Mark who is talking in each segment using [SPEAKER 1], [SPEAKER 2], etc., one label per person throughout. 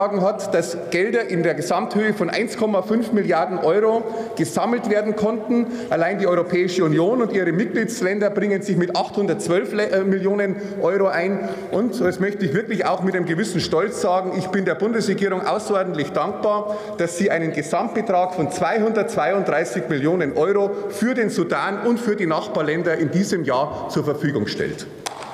[SPEAKER 1] hat, dass Gelder in der Gesamthöhe von 1,5 Milliarden € gesammelt werden konnten. Allein die Europäische Union und ihre Mitgliedsländer bringen sich mit 812 Millionen € ein. Und das möchte ich wirklich auch mit einem gewissen Stolz sagen, ich bin der Bundesregierung außerordentlich dankbar, dass sie einen Gesamtbetrag von 232 Millionen € für den Sudan und für die Nachbarländer in diesem Jahr zur Verfügung stellt.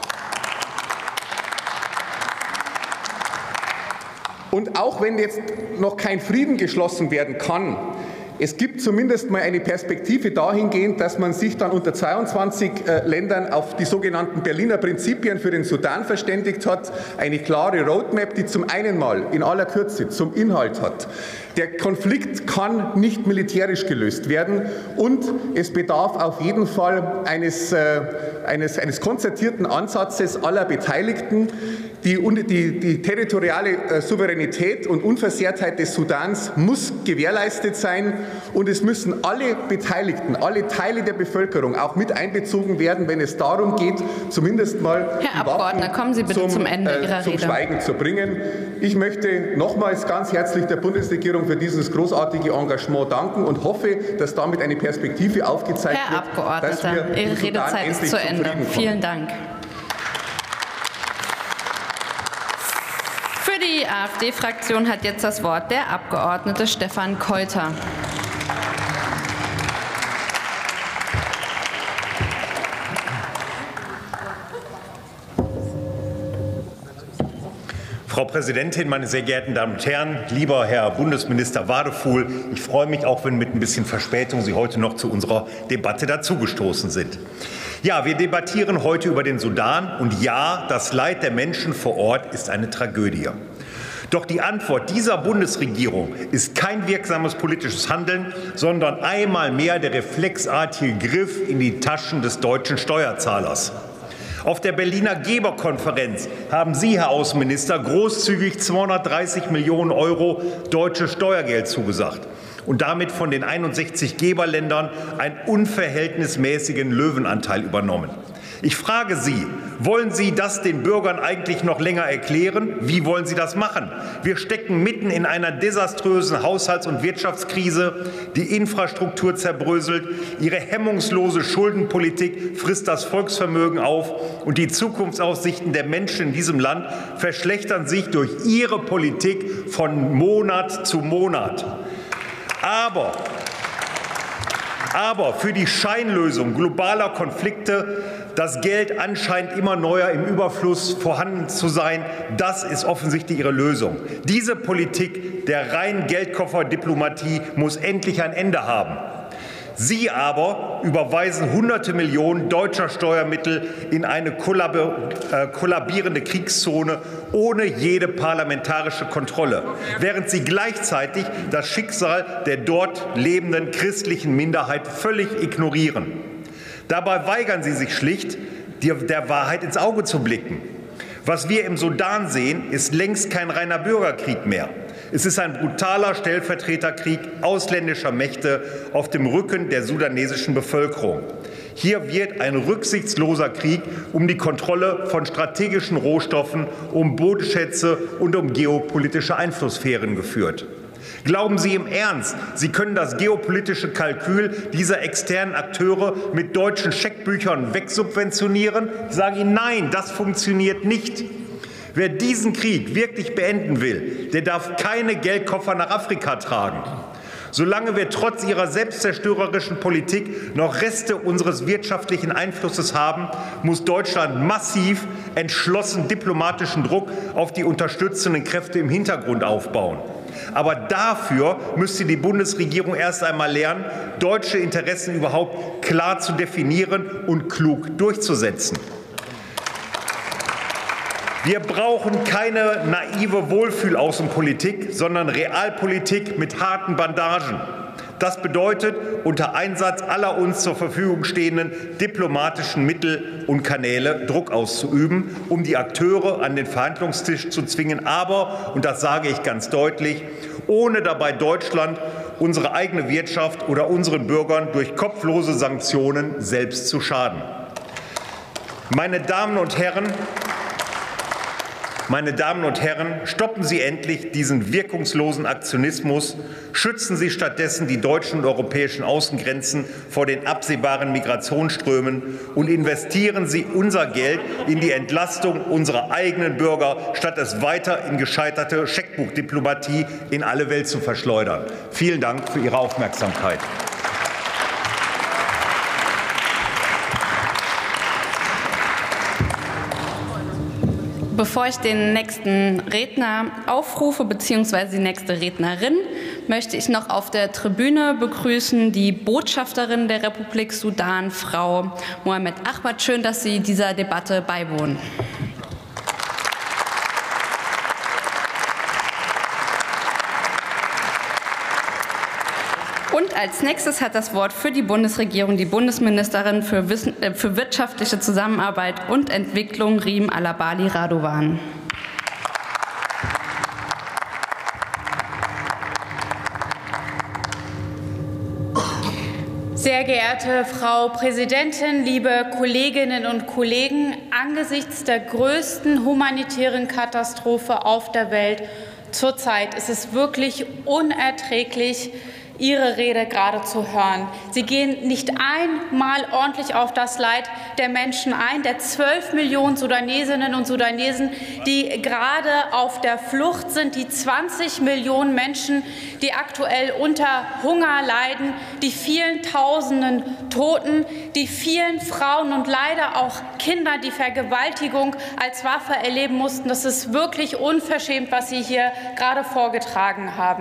[SPEAKER 1] Und auch wenn jetzt noch kein Frieden geschlossen werden kann, es gibt zumindest mal eine Perspektive dahingehend, dass man sich dann unter 22 Ländern auf die sogenannten Berliner Prinzipien für den Sudan verständigt hat. Eine klare Roadmap, die zum einen mal in aller Kürze zum Inhalt hat. Der Konflikt kann nicht militärisch gelöst werden und es bedarf auf jeden Fall eines konzertierten Ansatzes aller Beteiligten. Die territoriale Souveränität und Unversehrtheit des Sudans muss gewährleistet sein und es müssen alle Beteiligten, alle Teile der Bevölkerung auch mit einbezogen werden, wenn es darum geht, zumindest mal
[SPEAKER 2] Herr Abgeordneter, kommen Sie bitte zum Ende Ihrer Rede.
[SPEAKER 1] Schweigen zu bringen. Ich möchte nochmals ganz herzlich der Bundesregierung für dieses großartige Engagement danken und hoffe, dass damit eine Perspektive aufgezeigt wird.
[SPEAKER 2] Herr Abgeordneter, Ihre Redezeit ist zu Ende. Vielen Dank. Für die AfD-Fraktion hat jetzt das Wort der Abgeordnete Stefan Keuter.
[SPEAKER 3] Frau Präsidentin, meine sehr geehrten Damen und Herren, lieber Herr Bundesminister Wadefuhl, ich freue mich, auch wenn mit ein bisschen Verspätung Sie heute noch zu unserer Debatte dazugestoßen sind. Ja, wir debattieren heute über den Sudan und ja, das Leid der Menschen vor Ort ist eine Tragödie. Doch die Antwort dieser Bundesregierung ist kein wirksames politisches Handeln, sondern einmal mehr der reflexartige Griff in die Taschen des deutschen Steuerzahlers. Auf der Berliner Geberkonferenz haben Sie, Herr Außenminister, großzügig 230 Millionen € deutsches Steuergeld zugesagt und damit von den 61 Geberländern einen unverhältnismäßigen Löwenanteil übernommen. Ich frage Sie, wollen Sie das den Bürgern eigentlich noch länger erklären? Wie wollen Sie das machen? Wir stecken mitten in einer desaströsen Haushalts- und Wirtschaftskrise. Die Infrastruktur zerbröselt, Ihre hemmungslose Schuldenpolitik frisst das Volksvermögen auf und die Zukunftsaussichten der Menschen in diesem Land verschlechtern sich durch Ihre Politik von Monat zu Monat. Aber für die Scheinlösung globaler Konflikte, das Geld anscheinend immer neuer im Überfluss vorhanden zu sein, das ist offensichtlich Ihre Lösung. Diese Politik der reinen Geldkofferdiplomatie muss endlich ein Ende haben. Sie aber überweisen Hunderte Millionen deutscher Steuermittel in eine kollabierende Kriegszone ohne jede parlamentarische Kontrolle, während Sie gleichzeitig das Schicksal der dort lebenden christlichen Minderheit völlig ignorieren. Dabei weigern Sie sich schlicht, der Wahrheit ins Auge zu blicken. Was wir im Sudan sehen, ist längst kein reiner Bürgerkrieg mehr. Es ist ein brutaler Stellvertreterkrieg ausländischer Mächte auf dem Rücken der sudanesischen Bevölkerung. Hier wird ein rücksichtsloser Krieg um die Kontrolle von strategischen Rohstoffen, um Bodenschätze und um geopolitische Einflusssphären geführt. Glauben Sie im Ernst, Sie können das geopolitische Kalkül dieser externen Akteure mit deutschen Scheckbüchern wegsubventionieren? Ich sage Ihnen, nein, das funktioniert nicht. Wer diesen Krieg wirklich beenden will, der darf keine Geldkoffer nach Afrika tragen. Solange wir trotz ihrer selbstzerstörerischen Politik noch Reste unseres wirtschaftlichen Einflusses haben, muss Deutschland massiv entschlossen diplomatischen Druck auf die unterstützenden Kräfte im Hintergrund aufbauen. Aber dafür müsste die Bundesregierung erst einmal lernen, deutsche Interessen überhaupt klar zu definieren und klug durchzusetzen. Wir brauchen keine naive Wohlfühlaußenpolitik, sondern Realpolitik mit harten Bandagen. Das bedeutet, unter Einsatz aller uns zur Verfügung stehenden diplomatischen Mittel und Kanäle Druck auszuüben, um die Akteure an den Verhandlungstisch zu zwingen, aber, und das sage ich ganz deutlich, ohne dabei Deutschland, unsere eigene Wirtschaft oder unseren Bürgern durch kopflose Sanktionen selbst zu schaden. Meine Damen und Herren, Meine Damen und Herren, stoppen Sie endlich diesen wirkungslosen Aktionismus, schützen Sie stattdessen die deutschen und europäischen Außengrenzen vor den absehbaren Migrationsströmen und investieren Sie unser Geld in die Entlastung unserer eigenen Bürger, statt es weiter in gescheiterte Scheckbuchdiplomatie in alle Welt zu verschleudern. Vielen Dank für Ihre Aufmerksamkeit.
[SPEAKER 2] Bevor ich den nächsten Redner aufrufe bzw. die nächste Rednerin, möchte ich noch auf der Tribüne begrüßen die Botschafterin der Republik Sudan, Frau Mohamed Ahmad. Schön, dass Sie dieser Debatte beiwohnen. Und als nächstes hat das Wort für die Bundesregierung die Bundesministerin für wirtschaftliche Zusammenarbeit und Entwicklung, Riem Alabali Radovan.
[SPEAKER 4] Sehr geehrte Frau Präsidentin, liebe Kolleginnen und Kollegen! Angesichts der größten humanitären Katastrophe auf der Welt zurzeit ist es wirklich unerträglich, Ihre Rede gerade zu hören. Sie gehen nicht einmal ordentlich auf das Leid der Menschen ein, der 12 Millionen Sudanesinnen und Sudanesen, die gerade auf der Flucht sind, die 20 Millionen Menschen, die aktuell unter Hunger leiden, die vielen Tausenden Toten, die vielen Frauen und leider auch Kinder, die Vergewaltigung als Waffe erleben mussten. Das ist wirklich unverschämt, was Sie hier gerade vorgetragen haben.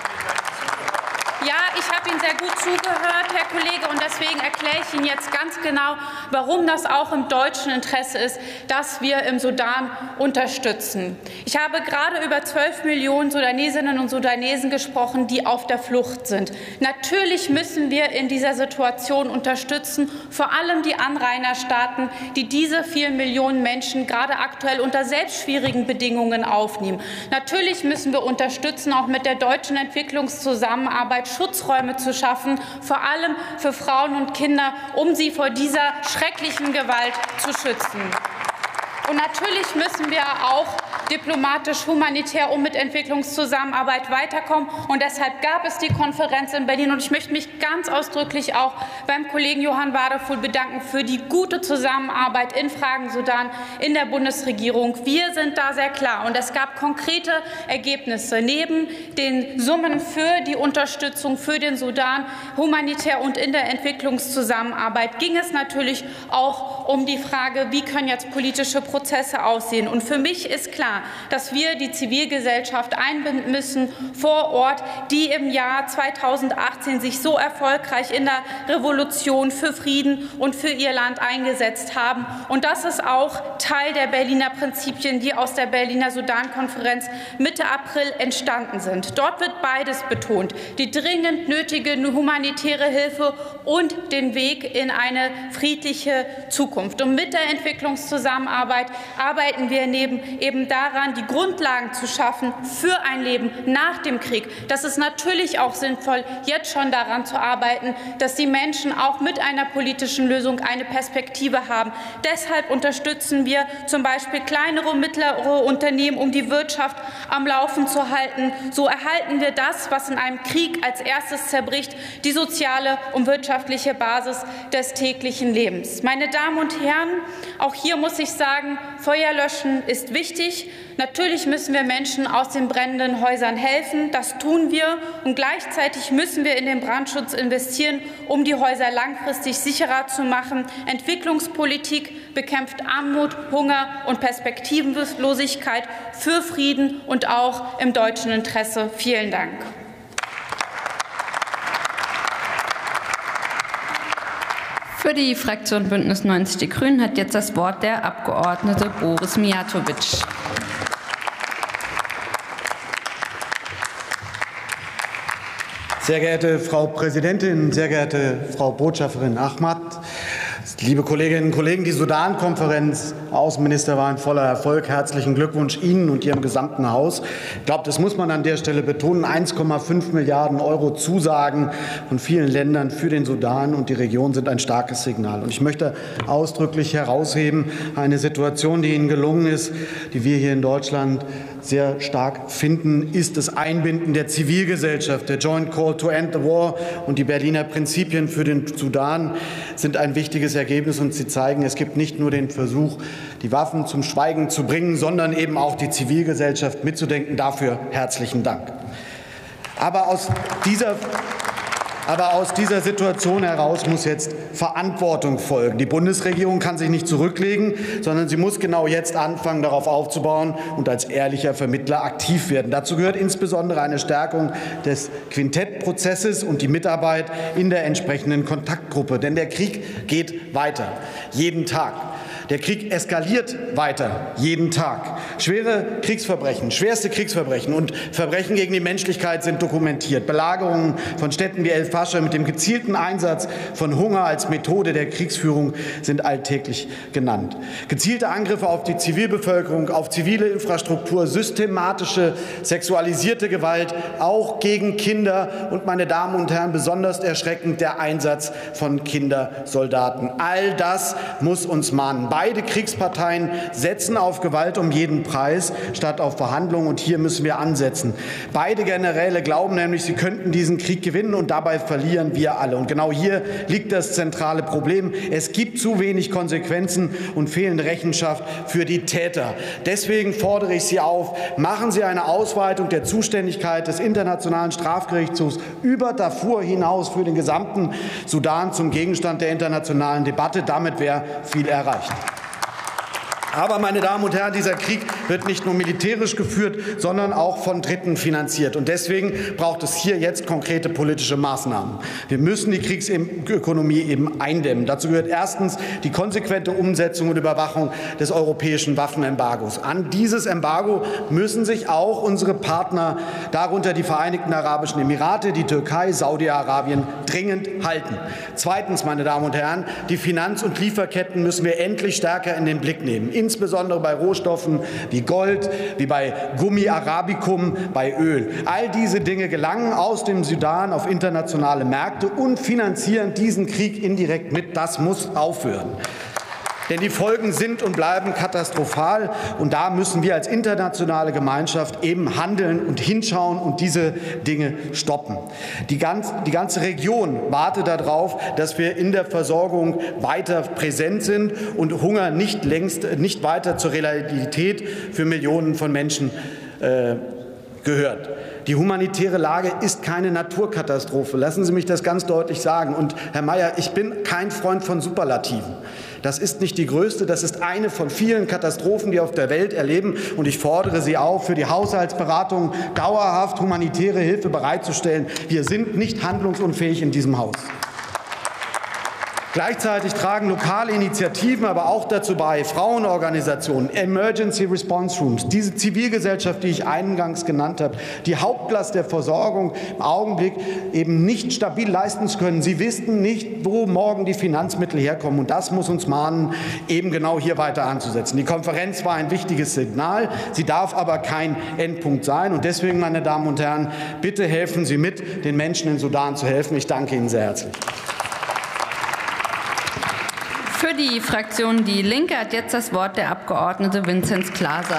[SPEAKER 4] Ja, ich habe Ihnen sehr gut zugehört, Herr Kollege, und deswegen erkläre ich Ihnen jetzt ganz genau, warum das auch im deutschen Interesse ist, dass wir im Sudan unterstützen. Ich habe gerade über 12 Millionen Sudanesinnen und Sudanesen gesprochen, die auf der Flucht sind. Natürlich müssen wir in dieser Situation unterstützen, vor allem die Anrainerstaaten, die diese vielen Millionen Menschen gerade aktuell unter selbst schwierigen Bedingungen aufnehmen. Natürlich müssen wir unterstützen, auch mit der deutschen Entwicklungszusammenarbeit Schutzräume zu schaffen, vor allem für Frauen und Kinder, um sie vor dieser schrecklichen Gewalt zu schützen. Und natürlich müssen wir auch diplomatisch, humanitär und mit Entwicklungszusammenarbeit weiterkommen. Und deshalb gab es die Konferenz in Berlin. Und ich möchte mich ganz ausdrücklich auch beim Kollegen Johann Wadefuhl bedanken für die gute Zusammenarbeit in Fragen Sudan in der Bundesregierung. Wir sind da sehr klar. Und es gab konkrete Ergebnisse. Neben den Summen für die Unterstützung für den Sudan, humanitär und in der Entwicklungszusammenarbeit, ging es natürlich auch um die Frage, wie können jetzt politische Prozesse aussehen. Und für mich ist klar, dass wir die Zivilgesellschaft einbinden müssen vor Ort, die im Jahr 2018 sich so erfolgreich in der Revolution für Frieden und für ihr Land eingesetzt haben. Und das ist auch Teil der Berliner Prinzipien, die aus der Berliner Sudan-Konferenz Mitte April entstanden sind. Dort wird beides betont: die dringend nötige humanitäre Hilfe und den Weg in eine friedliche Zukunft. Und mit der Entwicklungszusammenarbeit arbeiten wir eben daran, die Grundlagen zu schaffen für ein Leben nach dem Krieg. Das ist natürlich auch sinnvoll, jetzt schon daran zu arbeiten, dass die Menschen auch mit einer politischen Lösung eine Perspektive haben. Deshalb unterstützen wir zum Beispiel kleinere und mittlere Unternehmen, um die Wirtschaft am Laufen zu halten. So erhalten wir das, was in einem Krieg als erstes zerbricht, die soziale und wirtschaftliche Basis des täglichen Lebens. Meine Damen und Herren, auch hier muss ich sagen, Feuer löschen ist wichtig. Natürlich müssen wir Menschen aus den brennenden Häusern helfen. Das tun wir. Und gleichzeitig müssen wir in den Brandschutz investieren, um die Häuser langfristig sicherer zu machen. Entwicklungspolitik bekämpft Armut, Hunger und Perspektivenlosigkeit für Frieden und auch im deutschen Interesse. Vielen Dank.
[SPEAKER 2] Für die Fraktion Bündnis 90 Die Grünen hat jetzt das Wort der Abgeordnete Boris Mijatovic.
[SPEAKER 5] Sehr geehrte Frau Präsidentin, sehr geehrte Frau Botschafterin Ahmad, Liebe Kolleginnen und Kollegen, die Sudan-Konferenz, Außenminister, war ein voller Erfolg. Herzlichen Glückwunsch Ihnen und Ihrem gesamten Haus. Ich glaube, das muss man an der Stelle betonen. 1,5 Milliarden € Zusagen von vielen Ländern für den Sudan und die Region sind ein starkes Signal. Und ich möchte ausdrücklich herausheben, eine Situation, die Ihnen gelungen ist, die wir hier in Deutschland sehr stark finden, ist das Einbinden der Zivilgesellschaft. Der Joint Call to End the War und die Berliner Prinzipien für den Sudan sind ein wichtiges Ergebnis, und sie zeigen, es gibt nicht nur den Versuch, die Waffen zum Schweigen zu bringen, sondern eben auch die Zivilgesellschaft mitzudenken. Dafür herzlichen Dank. Aber aus dieser Situation heraus muss jetzt Verantwortung folgen. Die Bundesregierung kann sich nicht zurücklegen, sondern sie muss genau jetzt anfangen, darauf aufzubauen und als ehrlicher Vermittler aktiv werden. Dazu gehört insbesondere eine Stärkung des Quintettprozesses und die Mitarbeit in der entsprechenden Kontaktgruppe. Denn der Krieg geht weiter, jeden Tag. Der Krieg eskaliert weiter, jeden Tag. Schwere Kriegsverbrechen, schwerste Kriegsverbrechen und Verbrechen gegen die Menschlichkeit sind dokumentiert. Belagerungen von Städten wie El Fascher mit dem gezielten Einsatz von Hunger als Methode der Kriegsführung sind alltäglich genannt. Gezielte Angriffe auf die Zivilbevölkerung, auf zivile Infrastruktur, systematische sexualisierte Gewalt, auch gegen Kinder und, meine Damen und Herren, besonders erschreckend der Einsatz von Kindersoldaten. All das muss uns mahnen. Beide Kriegsparteien setzen auf Gewalt um jeden Preis statt auf Verhandlungen, und hier müssen wir ansetzen. Beide Generäle glauben nämlich, sie könnten diesen Krieg gewinnen, und dabei verlieren wir alle. Und genau hier liegt das zentrale Problem. Es gibt zu wenig Konsequenzen und fehlende Rechenschaft für die Täter. Deswegen fordere ich Sie auf, machen Sie eine Ausweitung der Zuständigkeit des Internationalen Strafgerichtshofs über Darfur hinaus für den gesamten Sudan zum Gegenstand der internationalen Debatte. Damit wäre viel erreicht. Aber, meine Damen und Herren, dieser Krieg wird nicht nur militärisch geführt, sondern auch von Dritten finanziert. Und deswegen braucht es hier jetzt konkrete politische Maßnahmen. Wir müssen die Kriegsökonomie eben eindämmen. Dazu gehört erstens die konsequente Umsetzung und Überwachung des europäischen Waffenembargos. An dieses Embargo müssen sich auch unsere Partner, darunter die Vereinigten Arabischen Emirate, die Türkei, Saudi-Arabien, dringend halten. Zweitens, meine Damen und Herren, die Finanz- und Lieferketten müssen wir endlich stärker in den Blick nehmen. Insbesondere bei Rohstoffen wie Gold, wie bei Gummi Arabicum, bei Öl. All diese Dinge gelangen aus dem Sudan auf internationale Märkte und finanzieren diesen Krieg indirekt mit. Das muss aufhören. Denn die Folgen sind und bleiben katastrophal, und da müssen wir als internationale Gemeinschaft eben handeln und hinschauen und diese Dinge stoppen. Die ganze Region wartet darauf, dass wir in der Versorgung weiter präsent sind und Hunger nicht weiter zur Realität für Millionen von Menschen gehört. Die humanitäre Lage ist keine Naturkatastrophe. Lassen Sie mich das ganz deutlich sagen. Und, Herr Mayer, ich bin kein Freund von Superlativen. Das ist nicht die größte, das ist eine von vielen Katastrophen, die wir auf der Welt erleben. Und ich fordere Sie auf, für die Haushaltsberatung dauerhaft humanitäre Hilfe bereitzustellen. Wir sind nicht handlungsunfähig in diesem Haus. Gleichzeitig tragen lokale Initiativen aber auch dazu bei, Frauenorganisationen, Emergency Response Rooms, diese Zivilgesellschaft, die ich eingangs genannt habe, die Hauptlast der Versorgung im Augenblick eben nicht stabil leisten zu können. Sie wissen nicht, wo morgen die Finanzmittel herkommen. Und das muss uns mahnen, eben genau hier weiter anzusetzen. Die Konferenz war ein wichtiges Signal. Sie darf aber kein Endpunkt sein. Und deswegen, meine Damen und Herren, bitte helfen Sie mit, den Menschen in Sudan zu helfen. Ich danke Ihnen sehr herzlich.
[SPEAKER 2] Für die Fraktion Die Linke hat jetzt das Wort der Abgeordnete Vinzenz Glaser.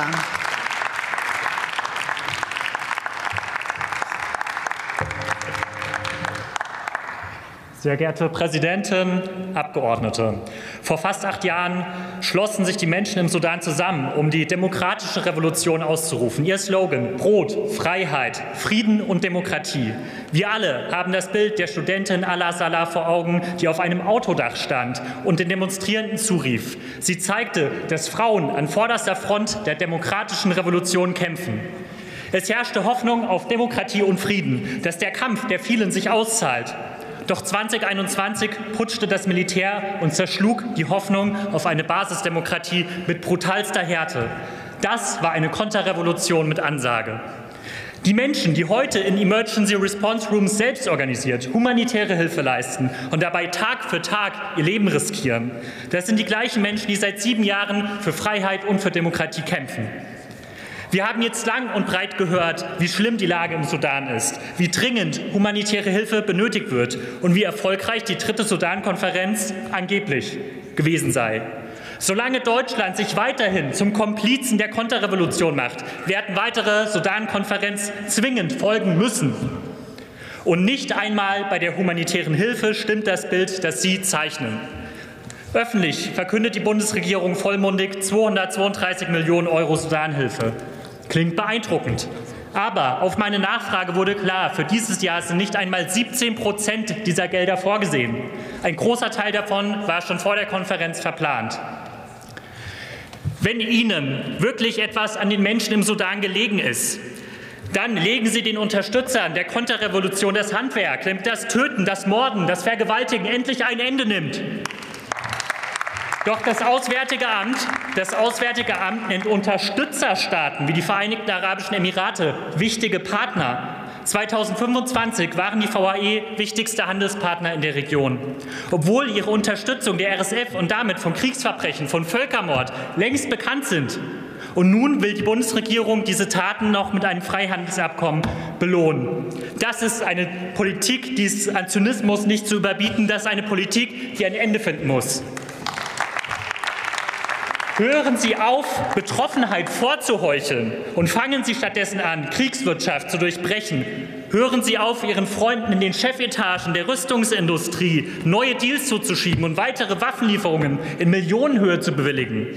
[SPEAKER 6] Sehr geehrte Präsidentin, Abgeordnete! Vor fast 8 Jahren schlossen sich die Menschen im Sudan zusammen, um die demokratische Revolution auszurufen. Ihr Slogan: Brot, Freiheit, Frieden und Demokratie. Wir alle haben das Bild der Studentin Ala Salah vor Augen, die auf einem Autodach stand und den Demonstrierenden zurief. Sie zeigte, dass Frauen an vorderster Front der demokratischen Revolution kämpfen. Es herrschte Hoffnung auf Demokratie und Frieden, dass der Kampf der vielen sich auszahlt. Doch 2021 putschte das Militär und zerschlug die Hoffnung auf eine Basisdemokratie mit brutalster Härte. Das war eine Konterrevolution mit Ansage. Die Menschen, die heute in Emergency Response Rooms selbst organisiert humanitäre Hilfe leisten und dabei Tag für Tag ihr Leben riskieren, das sind die gleichen Menschen, die seit 7 Jahren für Freiheit und für Demokratie kämpfen. Wir haben jetzt lang und breit gehört, wie schlimm die Lage im Sudan ist, wie dringend humanitäre Hilfe benötigt wird und wie erfolgreich die 3. Sudan-Konferenz angeblich gewesen sei. Solange Deutschland sich weiterhin zum Komplizen der Konterrevolution macht, werden weitere Sudan-Konferenz zwingend folgen müssen. Und nicht einmal bei der humanitären Hilfe stimmt das Bild, das Sie zeichnen. Öffentlich verkündet die Bundesregierung vollmundig 232 Millionen € Sudanhilfe. Klingt beeindruckend. Aber auf meine Nachfrage wurde klar, für dieses Jahr sind nicht einmal 17% dieser Gelder vorgesehen. Ein großer Teil davon war schon vor der Konferenz verplant. Wenn Ihnen wirklich etwas an den Menschen im Sudan gelegen ist, dann legen Sie den Unterstützern der Konterrevolution das Handwerk, damit das Töten, das Morden, das Vergewaltigen endlich ein Ende nimmt. Doch das Auswärtige Amt nennt Unterstützerstaaten wie die Vereinigten Arabischen Emirate wichtige Partner. 2025 waren die VAE wichtigste Handelspartner in der Region. Obwohl ihre Unterstützung der RSF und damit von Kriegsverbrechen, von Völkermord längst bekannt sind. Und nun will die Bundesregierung diese Taten noch mit einem Freihandelsabkommen belohnen. Das ist eine Politik, die ist an Zynismus nicht zu überbieten. Das ist eine Politik, die ein Ende finden muss. Hören Sie auf, Betroffenheit vorzuheucheln und fangen Sie stattdessen an, Kriegswirtschaft zu durchbrechen. Hören Sie auf, Ihren Freunden in den Chefetagen der Rüstungsindustrie neue Deals zuzuschieben und weitere Waffenlieferungen in Millionenhöhe zu bewilligen.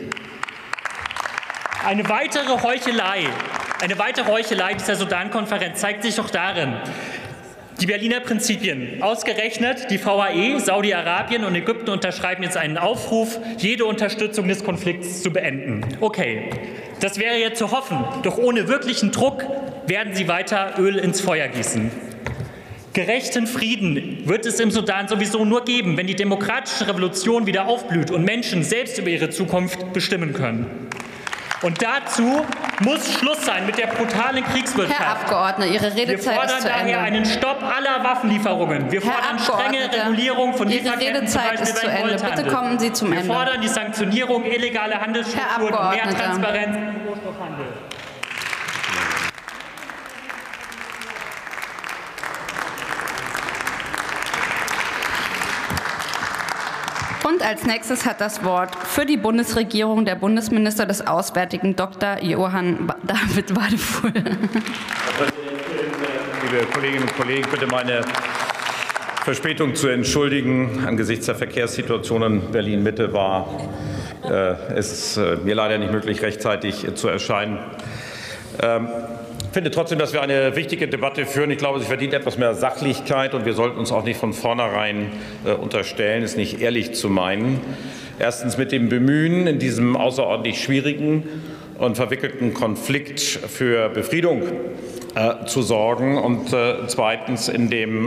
[SPEAKER 6] Eine weitere Heuchelei dieser Sudan-Konferenz zeigt sich auch darin, die Berliner Prinzipien. Ausgerechnet die VAE, Saudi-Arabien und Ägypten unterschreiben jetzt einen Aufruf, jede Unterstützung des Konflikts zu beenden. Okay, das wäre jetzt zu hoffen, doch ohne wirklichen Druck werden sie weiter Öl ins Feuer gießen. Gerechten Frieden wird es im Sudan sowieso nur geben, wenn die demokratische Revolution wieder aufblüht und Menschen selbst über ihre Zukunft bestimmen können. Und dazu muss Schluss sein mit der brutalen Kriegswirtschaft.
[SPEAKER 2] Herr Abgeordneter, Ihre Redezeit ist zu Ende.
[SPEAKER 6] Wir fordern daher einen Stopp aller Waffenlieferungen. Wir fordern strenge Regulierung von Lieferketten, zum Beispiel beim Goldhandel.
[SPEAKER 2] Bitte kommen Sie zum Ende.
[SPEAKER 6] Wir fordern die Sanktionierung illegaler Handelsstrukturen und mehr Transparenz im Rohstoffhandel.
[SPEAKER 2] Und als nächstes hat das Wort für die Bundesregierung der Bundesminister des Auswärtigen Dr. Johann David Wadefuhl.
[SPEAKER 7] Herr Präsident, liebe Kolleginnen und Kollegen, bitte meine Verspätung zu entschuldigen. Angesichts der Verkehrssituation in Berlin-Mitte war es mir leider nicht möglich, rechtzeitig zu erscheinen. Ich finde trotzdem, dass wir eine wichtige Debatte führen. Ich glaube, sie verdient etwas mehr Sachlichkeit, und wir sollten uns auch nicht von vornherein unterstellen, es nicht ehrlich zu meinen. Erstens mit dem Bemühen, in diesem außerordentlich schwierigen und verwickelten Konflikt für Befriedung zu sorgen, und zweitens in dem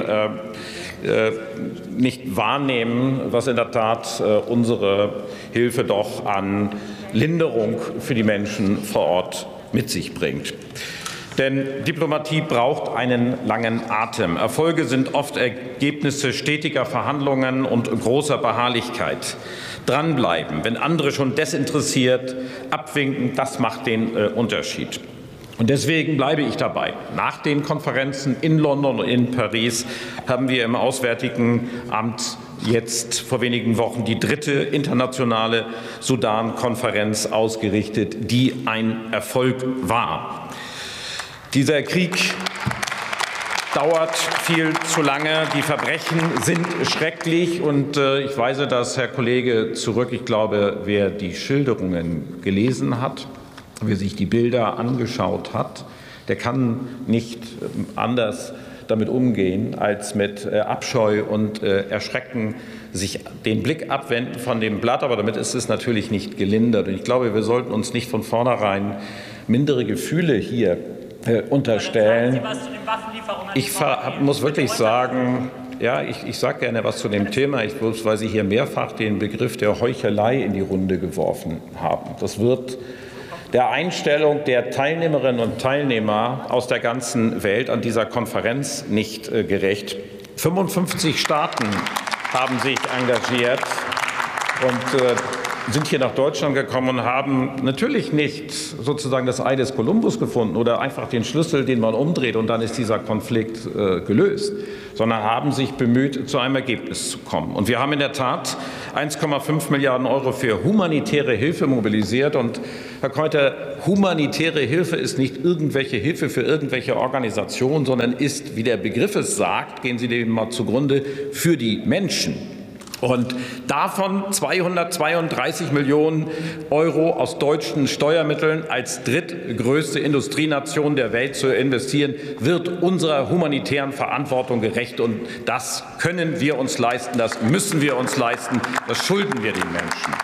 [SPEAKER 7] nicht wahrnehmen, was in der Tat unsere Hilfe doch an Linderung für die Menschen vor Ort mit sich bringt. Denn Diplomatie braucht einen langen Atem. Erfolge sind oft Ergebnisse stetiger Verhandlungen und großer Beharrlichkeit. Dranbleiben, wenn andere schon desinteressiert abwinken, das macht den Unterschied. Und deswegen bleibe ich dabei. Nach den Konferenzen in London und in Paris haben wir im Auswärtigen Amt jetzt vor wenigen Wochen die 3. internationale Sudan-Konferenz ausgerichtet, die ein Erfolg war. Dieser Krieg dauert viel zu lange. Die Verbrechen sind schrecklich. Und ich weise das, Herr Kollege, zurück. Ich glaube, wer die Schilderungen gelesen hat, wer sich die Bilder angeschaut hat, der kann nicht anders damit umgehen, als mit Abscheu und Erschrecken sich den Blick abwenden von dem Blatt. Aber damit ist es natürlich nicht gelindert. Und ich glaube, wir sollten uns nicht von vornherein mindere Gefühle hier unterstellen. Ich muss wirklich sagen, ja, ich sage gerne was zu dem Thema, weil Sie hier mehrfach den Begriff der Heuchelei in die Runde geworfen haben. Das wird der Einstellung der Teilnehmerinnen und Teilnehmer aus der ganzen Welt an dieser Konferenz nicht gerecht. 55 Staaten haben sich engagiert und sind hier nach Deutschland gekommen und haben natürlich nicht sozusagen das Ei des Kolumbus gefunden oder einfach den Schlüssel, den man umdreht und dann ist dieser Konflikt gelöst, sondern haben sich bemüht, zu einem Ergebnis zu kommen. Und wir haben in der Tat 1,5 Milliarden € für humanitäre Hilfe mobilisiert. Und Herr Keuter, humanitäre Hilfe ist nicht irgendwelche Hilfe für irgendwelche Organisationen, sondern ist, wie der Begriff es sagt, gehen Sie dem mal zugrunde, für die Menschen. Und davon 232 Millionen € aus deutschen Steuermitteln als drittgrößte Industrienation der Welt zu investieren, wird unserer humanitären Verantwortung gerecht. Und das können wir uns leisten, das müssen wir uns leisten, das schulden wir den Menschen.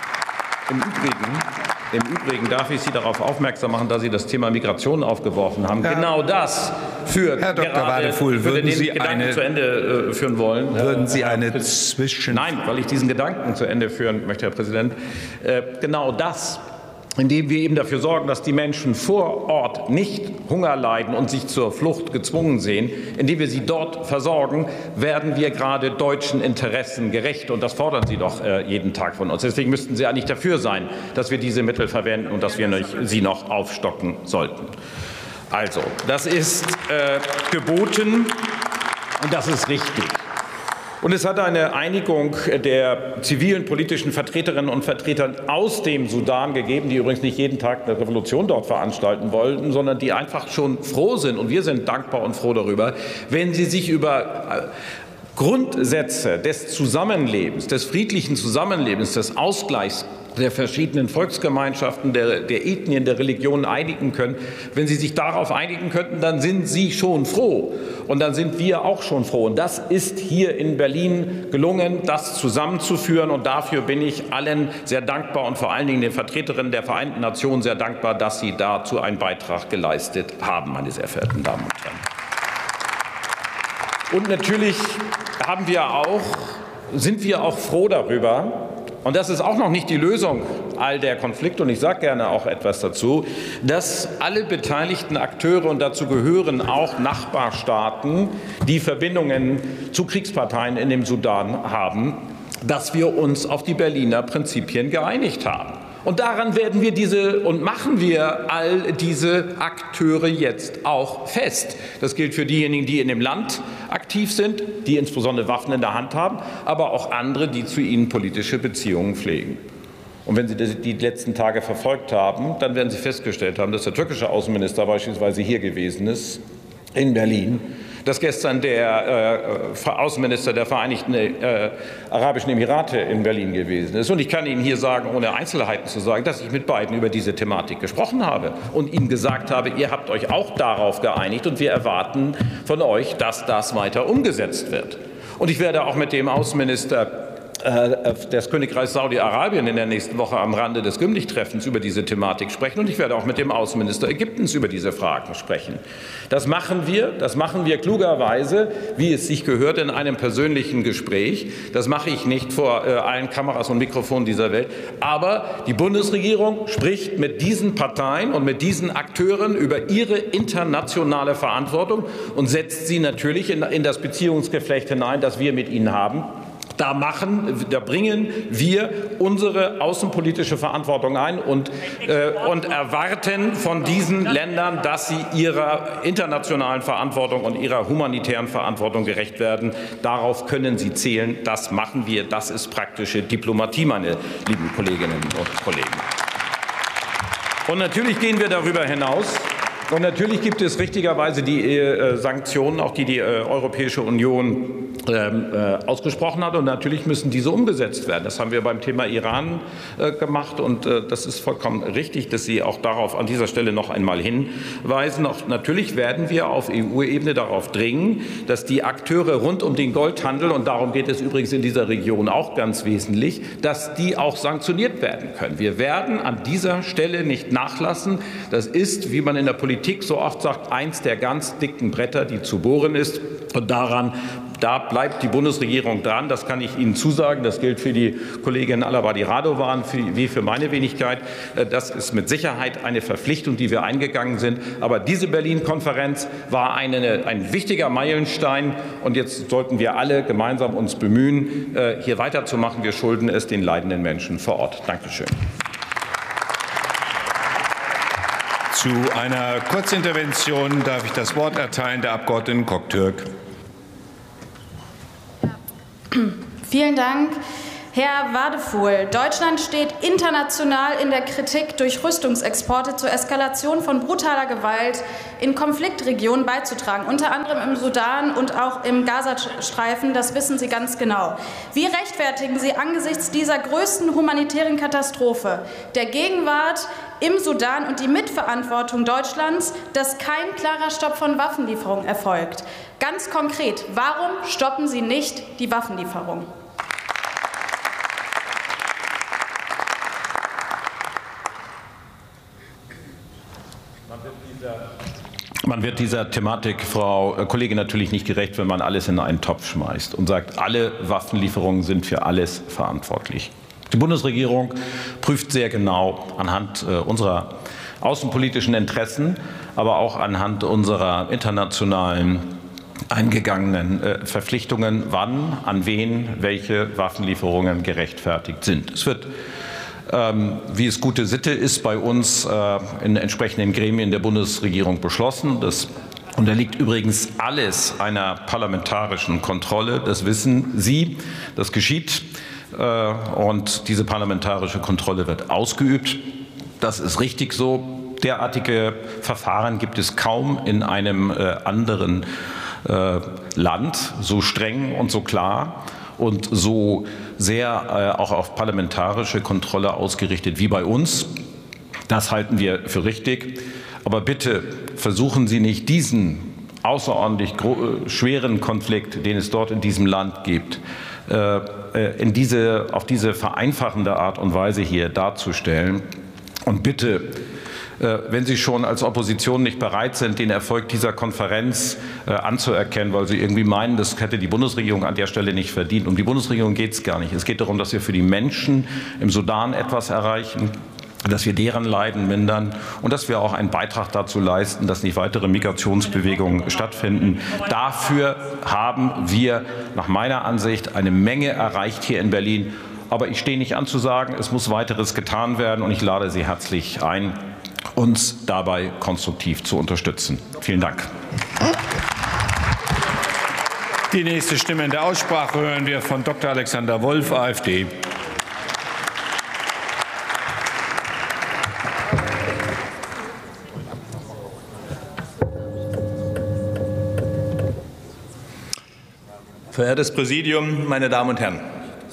[SPEAKER 7] Im Übrigen darf ich Sie darauf aufmerksam machen, dass Sie das Thema Migration aufgeworfen haben. Genau das führt
[SPEAKER 8] Herr Dr. Wadefuhl, würden Sie
[SPEAKER 7] Gedanken zu Ende führen wollen?
[SPEAKER 8] Würden Sie eine
[SPEAKER 7] Nein, weil ich diesen Gedanken zu Ende führen möchte, Herr Präsident. Genau das, indem wir eben dafür sorgen, dass die Menschen vor Ort nicht Hunger leiden und sich zur Flucht gezwungen sehen, indem wir sie dort versorgen, werden wir gerade deutschen Interessen gerecht. Und das fordern Sie doch jeden Tag von uns. Deswegen müssten Sie eigentlich dafür sein, dass wir diese Mittel verwenden und dass wir sie noch aufstocken sollten. Also, das ist geboten und das ist richtig. Und es hat eine Einigung der zivilen politischen Vertreterinnen und Vertreter aus dem Sudan gegeben, die übrigens nicht jeden Tag eine Revolution dort veranstalten wollten, sondern die einfach schon froh sind, und wir sind dankbar und froh darüber, wenn sie sich über Grundsätze des Zusammenlebens, des friedlichen Zusammenlebens, des Ausgleichs der verschiedenen Volksgemeinschaften, der Ethnien, der Religionen einigen können. Wenn Sie sich darauf einigen könnten, dann sind Sie schon froh. Und dann sind wir auch schon froh. Und das ist hier in Berlin gelungen, das zusammenzuführen. Und dafür bin ich allen sehr dankbar und vor allen Dingen den Vertreterinnen der Vereinten Nationen sehr dankbar, dass sie dazu einen Beitrag geleistet haben, meine sehr verehrten Damen und Herren. Und natürlich sind wir auch froh darüber, und das ist auch noch nicht die Lösung all der Konflikte, und ich sage gerne auch etwas dazu, dass alle beteiligten Akteure, und dazu gehören auch Nachbarstaaten, die Verbindungen zu Kriegsparteien in dem Sudan haben, dass wir uns auf die Berliner Prinzipien geeinigt haben. Und daran werden wir machen wir all diese Akteure jetzt auch fest. Das gilt für diejenigen, die in dem Land aktiv sind, die insbesondere Waffen in der Hand haben, aber auch andere, die zu ihnen politische Beziehungen pflegen. Und wenn Sie die letzten Tage verfolgt haben, dann werden Sie festgestellt haben, dass der türkische Außenminister beispielsweise hier gewesen ist, in Berlin, dass gestern der Außenminister der Vereinigten Arabischen Emirate in Berlin gewesen ist. Und ich kann Ihnen hier sagen, ohne Einzelheiten zu sagen, dass ich mit beiden über diese Thematik gesprochen habe und Ihnen gesagt habe, ihr habt euch auch darauf geeinigt und wir erwarten von euch, dass das weiter umgesetzt wird. Und ich werde auch mit dem Außenminister des Königreichs Saudi-Arabien in der nächsten Woche am Rande des Gymnich-Treffens über diese Thematik sprechen. Und ich werde auch mit dem Außenminister Ägyptens über diese Fragen sprechen. Das machen wir klugerweise, wie es sich gehört, in einem persönlichen Gespräch. Das mache ich nicht vor allen Kameras und Mikrofonen dieser Welt. Aber die Bundesregierung spricht mit diesen Parteien und mit diesen Akteuren über ihre internationale Verantwortung und setzt sie natürlich in das Beziehungsgeflecht hinein, das wir mit ihnen haben. Da bringen wir unsere außenpolitische Verantwortung ein und erwarten von diesen Ländern, dass sie ihrer internationalen Verantwortung und ihrer humanitären Verantwortung gerecht werden. Darauf können Sie zählen. Das machen wir. Das ist praktische Diplomatie, meine lieben Kolleginnen und Kollegen. Und natürlich gehen wir darüber hinaus. Und natürlich gibt es richtigerweise die Sanktionen, auch die Europäische Union ausgesprochen hat. Und natürlich müssen diese umgesetzt werden. Das haben wir beim Thema Iran gemacht. Und das ist vollkommen richtig, dass Sie auch darauf an dieser Stelle noch einmal hinweisen. Auch natürlich werden wir auf EU-Ebene darauf dringen, dass die Akteure rund um den Goldhandel, und darum geht es übrigens in dieser Region auch ganz wesentlich, dass die auch sanktioniert werden können. Wir werden an dieser Stelle nicht nachlassen. Das ist, wie man in der Politik Politik so oft sagt, eins der ganz dicken Bretter, die zu bohren ist. Und da bleibt die Bundesregierung dran. Das kann ich Ihnen zusagen. Das gilt für die Kollegin Al-Abadi-Radovan wie für meine Wenigkeit. Das ist mit Sicherheit eine Verpflichtung, die wir eingegangen sind. Aber diese Berlin-Konferenz war ein wichtiger Meilenstein. Und jetzt sollten wir alle gemeinsam uns bemühen, hier weiterzumachen. Wir schulden es den leidenden Menschen vor Ort. Dankeschön.
[SPEAKER 8] Zu einer Kurzintervention darf ich das Wort erteilen der Abgeordneten Kock-Türk.
[SPEAKER 9] Vielen Dank. Herr Wadefuhl, Deutschland steht international in der Kritik, durch Rüstungsexporte zur Eskalation von brutaler Gewalt in Konfliktregionen beizutragen, unter anderem im Sudan und auch im Gazastreifen. Das wissen Sie ganz genau. Wie rechtfertigen Sie angesichts dieser größten humanitären Katastrophe der Gegenwart im Sudan und die Mitverantwortung Deutschlands, dass kein klarer Stopp von Waffenlieferungen erfolgt? Ganz konkret, warum stoppen Sie nicht die Waffenlieferung?
[SPEAKER 7] Man wird dieser Thematik, Frau Kollegin, natürlich nicht gerecht, wenn man alles in einen Topf schmeißt und sagt, alle Waffenlieferungen sind für alles verantwortlich. Die Bundesregierung prüft sehr genau anhand unserer außenpolitischen Interessen, aber auch anhand unserer internationalen eingegangenen Verpflichtungen, wann, an wen welche Waffenlieferungen gerechtfertigt sind. Es wird, wie es gute Sitte ist, bei uns in entsprechenden Gremien der Bundesregierung beschlossen. Das unterliegt übrigens alles einer parlamentarischen Kontrolle. Das wissen Sie. Das geschieht. Und diese parlamentarische Kontrolle wird ausgeübt. Das ist richtig so. Derartige Verfahren gibt es kaum in einem anderen Land, so streng und so klar und so sehr auch auf parlamentarische Kontrolle ausgerichtet wie bei uns. Das halten wir für richtig. Aber bitte versuchen Sie nicht, diesen außerordentlich schweren Konflikt, den es dort in diesem Land gibt, auf diese vereinfachende Art und Weise hier darzustellen. Und bitte, wenn Sie schon als Opposition nicht bereit sind, den Erfolg dieser Konferenz anzuerkennen, weil Sie irgendwie meinen, das hätte die Bundesregierung an der Stelle nicht verdient. Um die Bundesregierung geht es gar nicht. Es geht darum, dass wir für die Menschen im Sudan etwas erreichen, dass wir deren Leiden mindern und dass wir auch einen Beitrag dazu leisten, dass nicht weitere Migrationsbewegungen stattfinden. Dafür haben wir nach meiner Ansicht eine Menge erreicht hier in Berlin. Aber ich stehe nicht an zu sagen, es muss weiteres getan werden, und ich lade Sie herzlich ein, uns dabei konstruktiv zu unterstützen. Vielen Dank.
[SPEAKER 8] Die nächste Stimme in der Aussprache hören wir von Dr. Alexander Wolf, AfD.
[SPEAKER 10] Verehrtes Präsidium, meine Damen und Herren!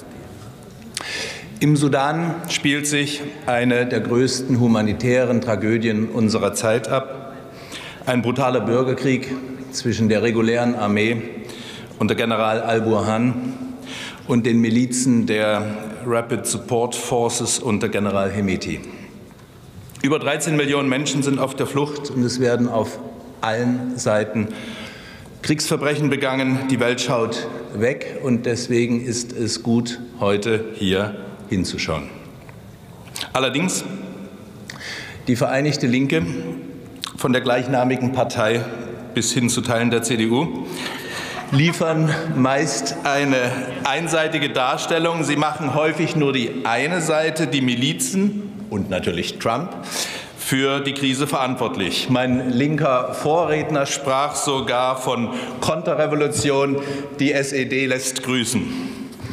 [SPEAKER 10] Im Sudan spielt sich eine der größten humanitären Tragödien unserer Zeit ab. Ein brutaler Bürgerkrieg zwischen der regulären Armee unter General al-Burhan und den Milizen der Rapid Support Forces unter General Hemeti. Über 13 Millionen Menschen sind auf der Flucht, und es werden auf allen Seiten Kriegsverbrechen begangen. Die Welt schaut weg, und deswegen ist es gut, heute hier hinzuschauen. Allerdings, die Vereinigte Linke, von der gleichnamigen Partei bis hin zu Teilen der CDU, liefern meist eine einseitige Darstellung. Sie machen häufig nur die eine Seite, die Milizen und natürlich Trump, für die Krise verantwortlich. Mein linker Vorredner sprach sogar von Konterrevolution. Die SED lässt grüßen.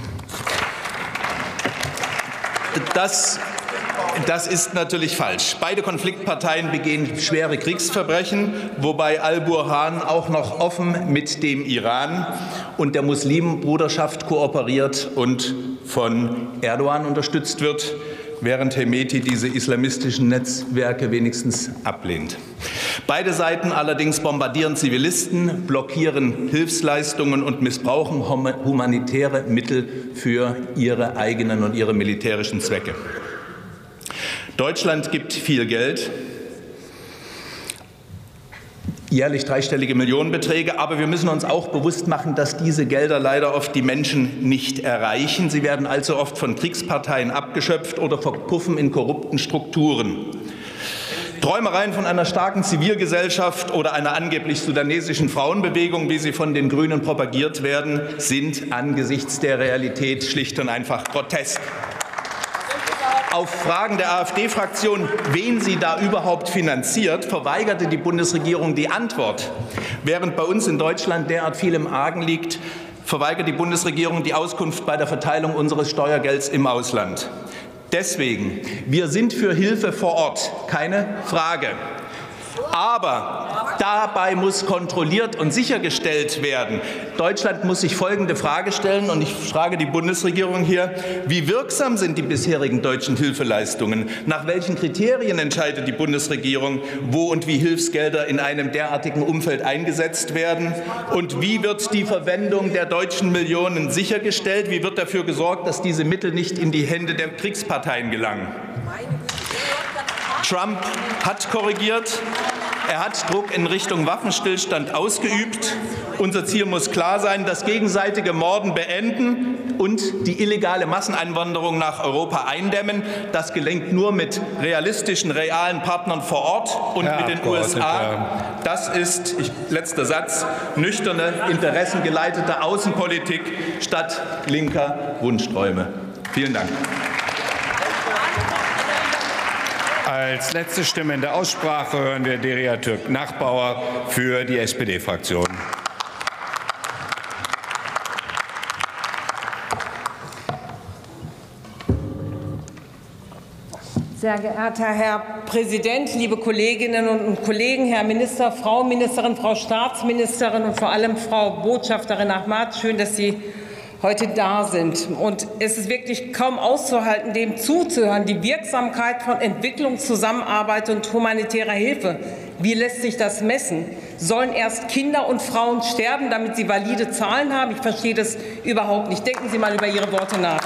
[SPEAKER 10] Das ist natürlich falsch. Beide Konfliktparteien begehen schwere Kriegsverbrechen, wobei al-Burhan auch noch offen mit dem Iran und der Muslimbruderschaft kooperiert und von Erdogan unterstützt wird, während Hemeti diese islamistischen Netzwerke wenigstens ablehnt. Beide Seiten allerdings bombardieren Zivilisten, blockieren Hilfsleistungen und missbrauchen humanitäre Mittel für ihre eigenen und ihre militärischen Zwecke. Deutschland gibt viel Geld, jährlich dreistellige Millionenbeträge. Aber wir müssen uns auch bewusst machen, dass diese Gelder leider oft die Menschen nicht erreichen. Sie werden allzu oft von Kriegsparteien abgeschöpft oder verpuffen in korrupten Strukturen. Träumereien von einer starken Zivilgesellschaft oder einer angeblich sudanesischen Frauenbewegung, wie sie von den Grünen propagiert werden, sind angesichts der Realität schlicht und einfach grotesk. Auf Fragen der AfD-Fraktion, wen sie da überhaupt finanziert, verweigerte die Bundesregierung die Antwort. Während bei uns in Deutschland derart viel im Argen liegt, verweigert die Bundesregierung die Auskunft bei der Verteilung unseres Steuergelds im Ausland. Deswegen, wir sind für Hilfe vor Ort, keine Frage. Aber dabei muss kontrolliert und sichergestellt werden. Deutschland muss sich folgende Frage stellen, und ich frage die Bundesregierung hier: Wie wirksam sind die bisherigen deutschen Hilfeleistungen? Nach welchen Kriterien entscheidet die Bundesregierung, wo und wie Hilfsgelder in einem derartigen Umfeld eingesetzt werden? Und wie wird die Verwendung der deutschen Millionen sichergestellt? Wie wird dafür gesorgt, dass diese Mittel nicht in die Hände der Kriegsparteien gelangen? Trump hat korrigiert. Er hat Druck in Richtung Waffenstillstand ausgeübt. Unser Ziel muss klar sein: das gegenseitige Morden beenden und die illegale Masseneinwanderung nach Europa eindämmen. Das gelingt nur mit realistischen, realen Partnern vor Ort und mit den USA. Das ist, letzter Satz, nüchterne, interessengeleitete Außenpolitik statt linker Wunschträume. Vielen Dank.
[SPEAKER 8] Als letzte Stimme in der Aussprache hören wir Deria Türk-Nachbauer für die SPD-Fraktion.
[SPEAKER 11] Sehr geehrter Herr Präsident, liebe Kolleginnen und Kollegen, Herr Minister, Frau Ministerin, Frau Staatsministerin und vor allem Frau Botschafterin Ahmad, schön, dass Sie heute da sind. Und es ist wirklich kaum auszuhalten, dem zuzuhören, die Wirksamkeit von Entwicklungszusammenarbeit und humanitärer Hilfe. Wie lässt sich das messen? Sollen erst Kinder und Frauen sterben, damit sie valide Zahlen haben? Ich verstehe das überhaupt nicht. Denken Sie mal über Ihre Worte nach.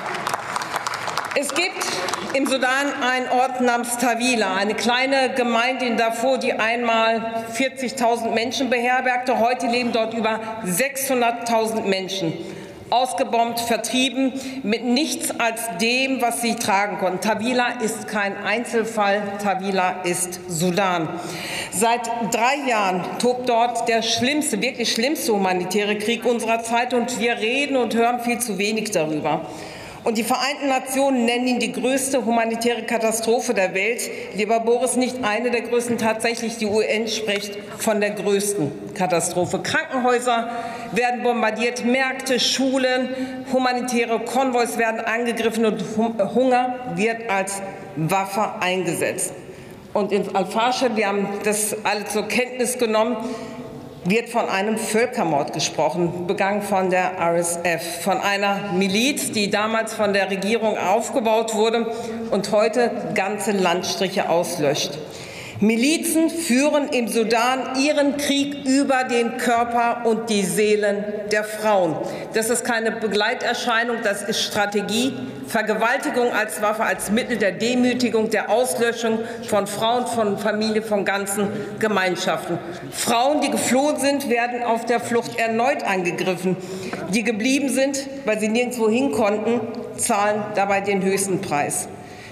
[SPEAKER 11] Es gibt im Sudan einen Ort namens Tawila, eine kleine Gemeinde in Darfur, die einmal 40.000 Menschen beherbergte. Heute leben dort über 600.000 Menschen. Ausgebombt, vertrieben, mit nichts als dem, was sie tragen konnten. Tawila ist kein Einzelfall, Tawila ist Sudan. Seit 3 Jahren tobt dort der schlimmste, wirklich schlimmste humanitäre Krieg unserer Zeit, und wir reden und hören viel zu wenig darüber. Und die Vereinten Nationen nennen ihn die größte humanitäre Katastrophe der Welt. Lieber Boris, nicht eine der größten, tatsächlich die UN spricht von der größten Katastrophe. Krankenhäuser werden bombardiert, Märkte, Schulen, humanitäre Konvois werden angegriffen und Hunger wird als Waffe eingesetzt. Und in Al-Fasher, wir haben das alle zur Kenntnis genommen, wird von einem Völkermord gesprochen, begangen von der RSF, von einer Miliz, die damals von der Regierung aufgebaut wurde und heute ganze Landstriche auslöscht. Milizen führen im Sudan ihren Krieg über den Körper und die Seelen der Frauen. Das ist keine Begleiterscheinung, das ist Strategie. Vergewaltigung als Waffe, als Mittel der Demütigung, der Auslöschung von Frauen, von Familien, von ganzen Gemeinschaften. Frauen, die geflohen sind, werden auf der Flucht erneut angegriffen. Die geblieben sind, weil sie nirgendwo hin konnten, zahlen dabei den höchsten Preis.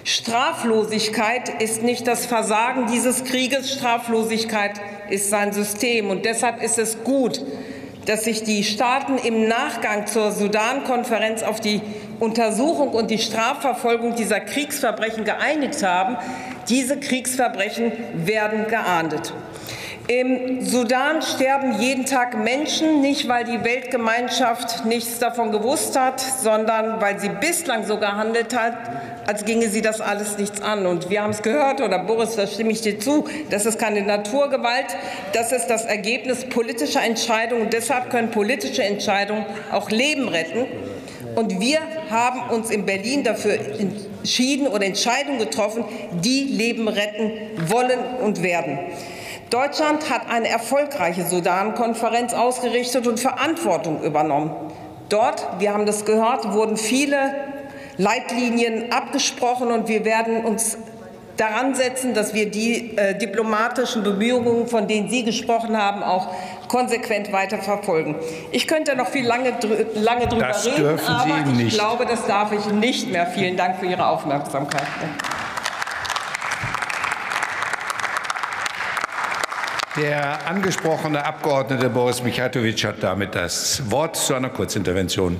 [SPEAKER 11] Straflosigkeit ist nicht das Versagen dieses Krieges, Straflosigkeit ist sein System. Und deshalb ist es gut, dass sich die Staaten im Nachgang zur Sudan-Konferenz auf die Untersuchung und die Strafverfolgung dieser Kriegsverbrechen geeinigt haben. Diese Kriegsverbrechen werden geahndet. Im Sudan sterben jeden Tag Menschen, nicht weil die Weltgemeinschaft nichts davon gewusst hat, sondern weil sie bislang so gehandelt hat, als ginge sie das alles nichts an. Und wir haben es gehört, oder Boris, da stimme ich dir zu, das ist keine Naturgewalt, das ist das Ergebnis politischer Entscheidungen. Und deshalb können politische Entscheidungen auch Leben retten. Und wir haben uns in Berlin dafür entschieden oder Entscheidungen getroffen, die Leben retten wollen und werden. Deutschland hat eine erfolgreiche Sudan-Konferenz ausgerichtet und Verantwortung übernommen. Dort, wir haben das gehört, wurden viele Leitlinien abgesprochen, und wir werden uns daran setzen, dass wir die diplomatischen Bemühungen, von denen Sie gesprochen haben, auch konsequent weiterverfolgen. Ich könnte noch viel lange drüber reden, aber ich glaube, das darf ich nicht mehr. Vielen Dank für Ihre Aufmerksamkeit.
[SPEAKER 8] Der angesprochene Abgeordnete Boris Mijatović hat damit das Wort zu einer Kurzintervention.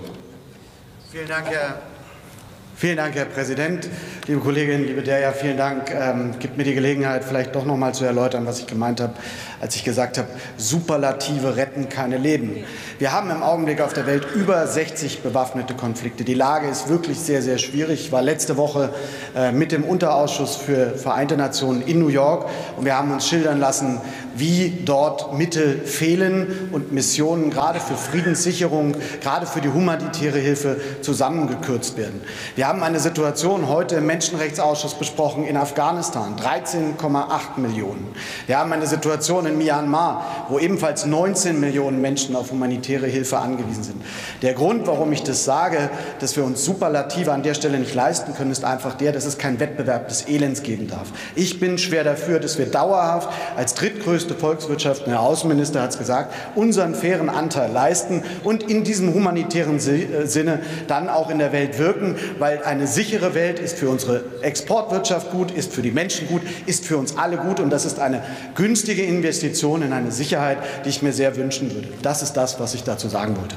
[SPEAKER 5] Vielen Dank, Herr Präsident. Liebe Kollegin, liebe Derja, vielen Dank. Gibt mir die Gelegenheit, vielleicht doch noch mal zu erläutern, was ich gemeint habe, als ich gesagt habe, Superlative retten keine Leben. Wir haben im Augenblick auf der Welt über 60 bewaffnete Konflikte. Die Lage ist wirklich sehr, sehr schwierig. Ich war letzte Woche mit dem Unterausschuss für Vereinte Nationen in New York und wir haben uns schildern lassen, wie dort Mittel fehlen und Missionen gerade für Friedenssicherung, gerade für die humanitäre Hilfe zusammengekürzt werden. Wir haben eine Situation heute im Menschenrechtsausschuss besprochen in Afghanistan, 13,8 Millionen. Wir haben eine Situation in Myanmar, wo ebenfalls 19 Millionen Menschen auf humanitäre Hilfe angewiesen sind. Der Grund, warum ich das sage, dass wir uns Superlative an der Stelle nicht leisten können, ist einfach der, dass es keinen Wettbewerb des Elends geben darf. Ich bin schwer dafür, dass wir dauerhaft als drittgrößte Volkswirtschaft, der Außenminister hat es gesagt, unseren fairen Anteil leisten und in diesem humanitären Sinne dann auch in der Welt wirken, weil eine sichere Welt ist für unsere Exportwirtschaft gut, ist für die Menschen gut, ist für uns alle gut und das ist eine günstige Investition in eine Sicherheit, die ich mir sehr wünschen würde. Das ist das, was ich dazu sagen wollte.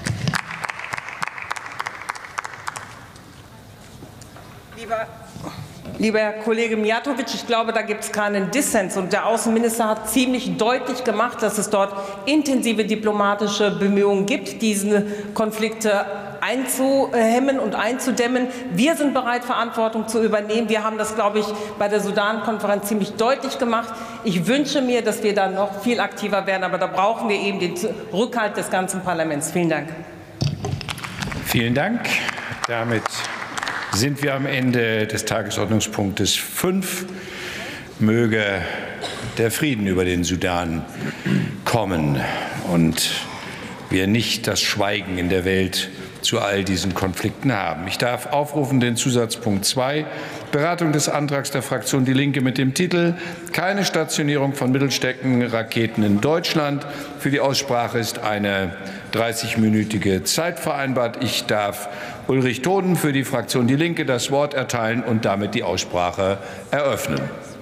[SPEAKER 11] Lieber Herr Kollege Mijatović, ich glaube, da gibt es keinen Dissens. Und der Außenminister hat ziemlich deutlich gemacht, dass es dort intensive diplomatische Bemühungen gibt, diese Konflikte einzuhemmen und einzudämmen. Wir sind bereit, Verantwortung zu übernehmen. Wir haben das, glaube ich, bei der Sudan-Konferenz ziemlich deutlich gemacht. Ich wünsche mir, dass wir da noch viel aktiver werden. Aber da brauchen wir eben den Rückhalt des ganzen Parlaments. Vielen Dank.
[SPEAKER 8] Vielen Dank. Damit sind wir am Ende des Tagesordnungspunktes 5. Möge der Frieden über den Sudan kommen und wir nicht das Schweigen in der Welt zu all diesen Konflikten haben. Ich darf aufrufen den Zusatzpunkt 2, Beratung des Antrags der Fraktion Die Linke mit dem Titel Keine Stationierung von Mittelstreckenraketen in Deutschland. Für die Aussprache ist eine 30-minütige Zeit vereinbart. Ich darf Ulrich Toden für die Fraktion Die Linke das Wort erteilen und damit die Aussprache eröffnen.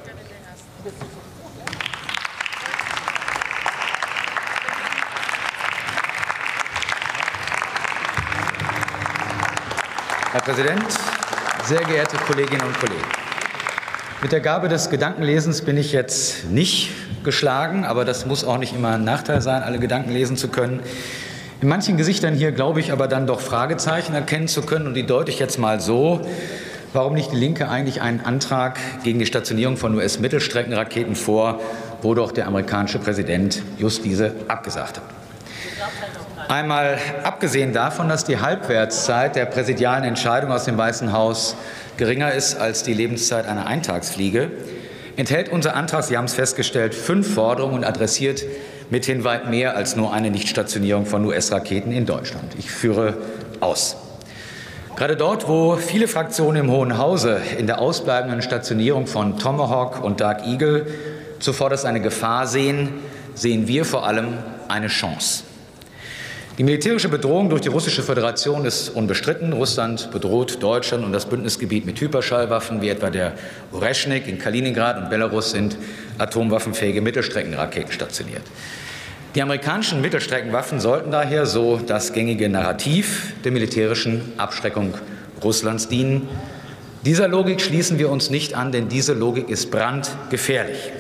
[SPEAKER 12] Herr Präsident, sehr geehrte Kolleginnen und Kollegen! Mit der Gabe des Gedankenlesens bin ich jetzt nicht geschlagen, aber das muss auch nicht immer ein Nachteil sein, alle Gedanken lesen zu können. In manchen Gesichtern hier glaube ich aber dann doch Fragezeichen erkennen zu können und die deute ich jetzt mal so. Warum nicht die Linke eigentlich einen Antrag gegen die Stationierung von US-Mittelstreckenraketen vor, wo doch der amerikanische Präsident just diese abgesagt hat? Einmal abgesehen davon, dass die Halbwertszeit der präsidialen Entscheidung aus dem Weißen Haus geringer ist als die Lebenszeit einer Eintagsfliege, enthält unser Antrag, Sie haben es festgestellt, 5 Forderungen und adressiert mithin weit mehr als nur eine Nichtstationierung von US-Raketen in Deutschland. Ich führe aus. Gerade dort, wo viele Fraktionen im Hohen Hause in der ausbleibenden Stationierung von Tomahawk und Dark Eagle zuvorderst eine Gefahr sehen, sehen wir vor allem eine Chance. Die militärische Bedrohung durch die Russische Föderation ist unbestritten. Russland bedroht Deutschland und das Bündnisgebiet mit Hyperschallwaffen, wie etwa der Oreschnik in Kaliningrad, und Belarus sind atomwaffenfähige Mittelstreckenraketen stationiert. Die amerikanischen Mittelstreckenwaffen sollten daher, so das gängige Narrativ, der militärischen Abschreckung Russlands dienen. Dieser Logik schließen wir uns nicht an, denn diese Logik ist brandgefährlich.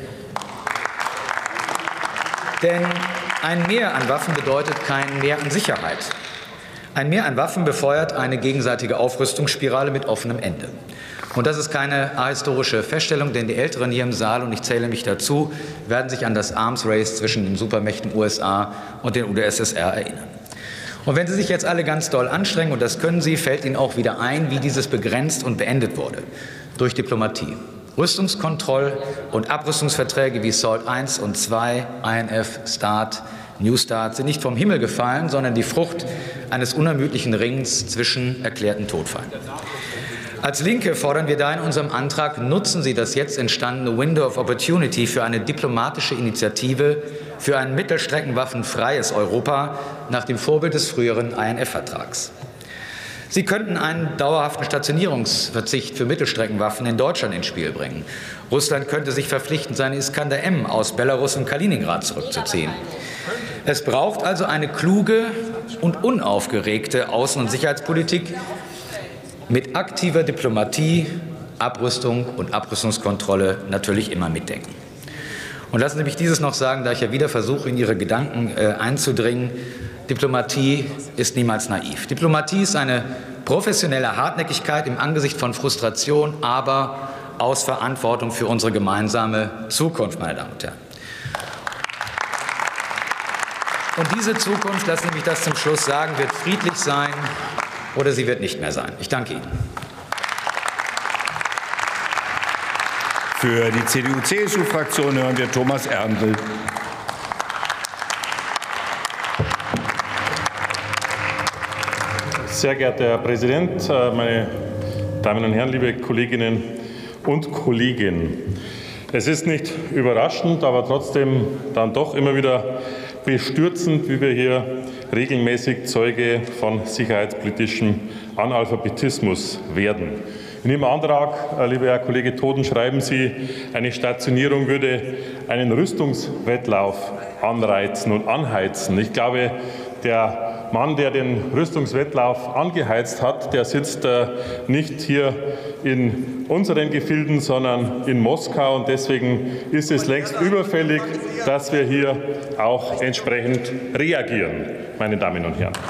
[SPEAKER 12] Denn ein Mehr an Waffen bedeutet kein Mehr an Sicherheit. Ein Mehr an Waffen befeuert eine gegenseitige Aufrüstungsspirale mit offenem Ende. Und das ist keine ahistorische Feststellung, denn die Älteren hier im Saal, und ich zähle mich dazu, werden sich an das Arms Race zwischen den Supermächten USA und den UdSSR erinnern. Und wenn Sie sich jetzt alle ganz doll anstrengen, und das können Sie, fällt Ihnen auch wieder ein, wie dieses begrenzt und beendet wurde. Durch Diplomatie. Rüstungskontroll- und Abrüstungsverträge wie SALT I und II, INF, START, New START sind nicht vom Himmel gefallen, sondern die Frucht eines unermüdlichen Ringens zwischen erklärten Todfeinden. Als Linke fordern wir da in unserem Antrag, nutzen Sie das jetzt entstandene Window of Opportunity für eine diplomatische Initiative für ein mittelstreckenwaffenfreies Europa nach dem Vorbild des früheren INF-Vertrags. Sie könnten einen dauerhaften Stationierungsverzicht für Mittelstreckenwaffen in Deutschland ins Spiel bringen. Russland könnte sich verpflichten, seine Iskander-M aus Belarus und Kaliningrad zurückzuziehen. Es braucht also eine kluge und unaufgeregte Außen- und Sicherheitspolitik mit aktiver Diplomatie, Abrüstung und Abrüstungskontrolle natürlich immer mitdenken. Und lassen Sie mich dieses noch sagen, da ich ja wieder versuche, in Ihre Gedanken einzudringen. Diplomatie ist niemals naiv. Diplomatie ist eine professionelle Hartnäckigkeit im Angesicht von Frustration, aber aus Verantwortung für unsere gemeinsame Zukunft, meine Damen und Herren. Und diese Zukunft, lassen Sie mich das zum Schluss sagen, wird friedlich sein oder sie wird nicht mehr sein. Ich danke Ihnen.
[SPEAKER 8] Für die CDU-CSU-Fraktion hören wir Thomas Erndl.
[SPEAKER 13] Sehr geehrter Herr Präsident, meine Damen und Herren, liebe Kolleginnen und Kollegen! Es ist nicht überraschend, aber trotzdem dann doch immer wieder bestürzend, wie wir hier regelmäßig Zeuge von sicherheitspolitischem Analphabetismus werden. In Ihrem Antrag, lieber Herr Kollege Toden, schreiben Sie, eine Stationierung würde einen Rüstungswettlauf anreizen und anheizen. Ich glaube, der Mann, der den Rüstungswettlauf angeheizt hat, der sitzt nicht hier in unseren Gefilden, sondern in Moskau. Und deswegen ist es längst überfällig, dass wir hier auch entsprechend reagieren, meine Damen und Herren.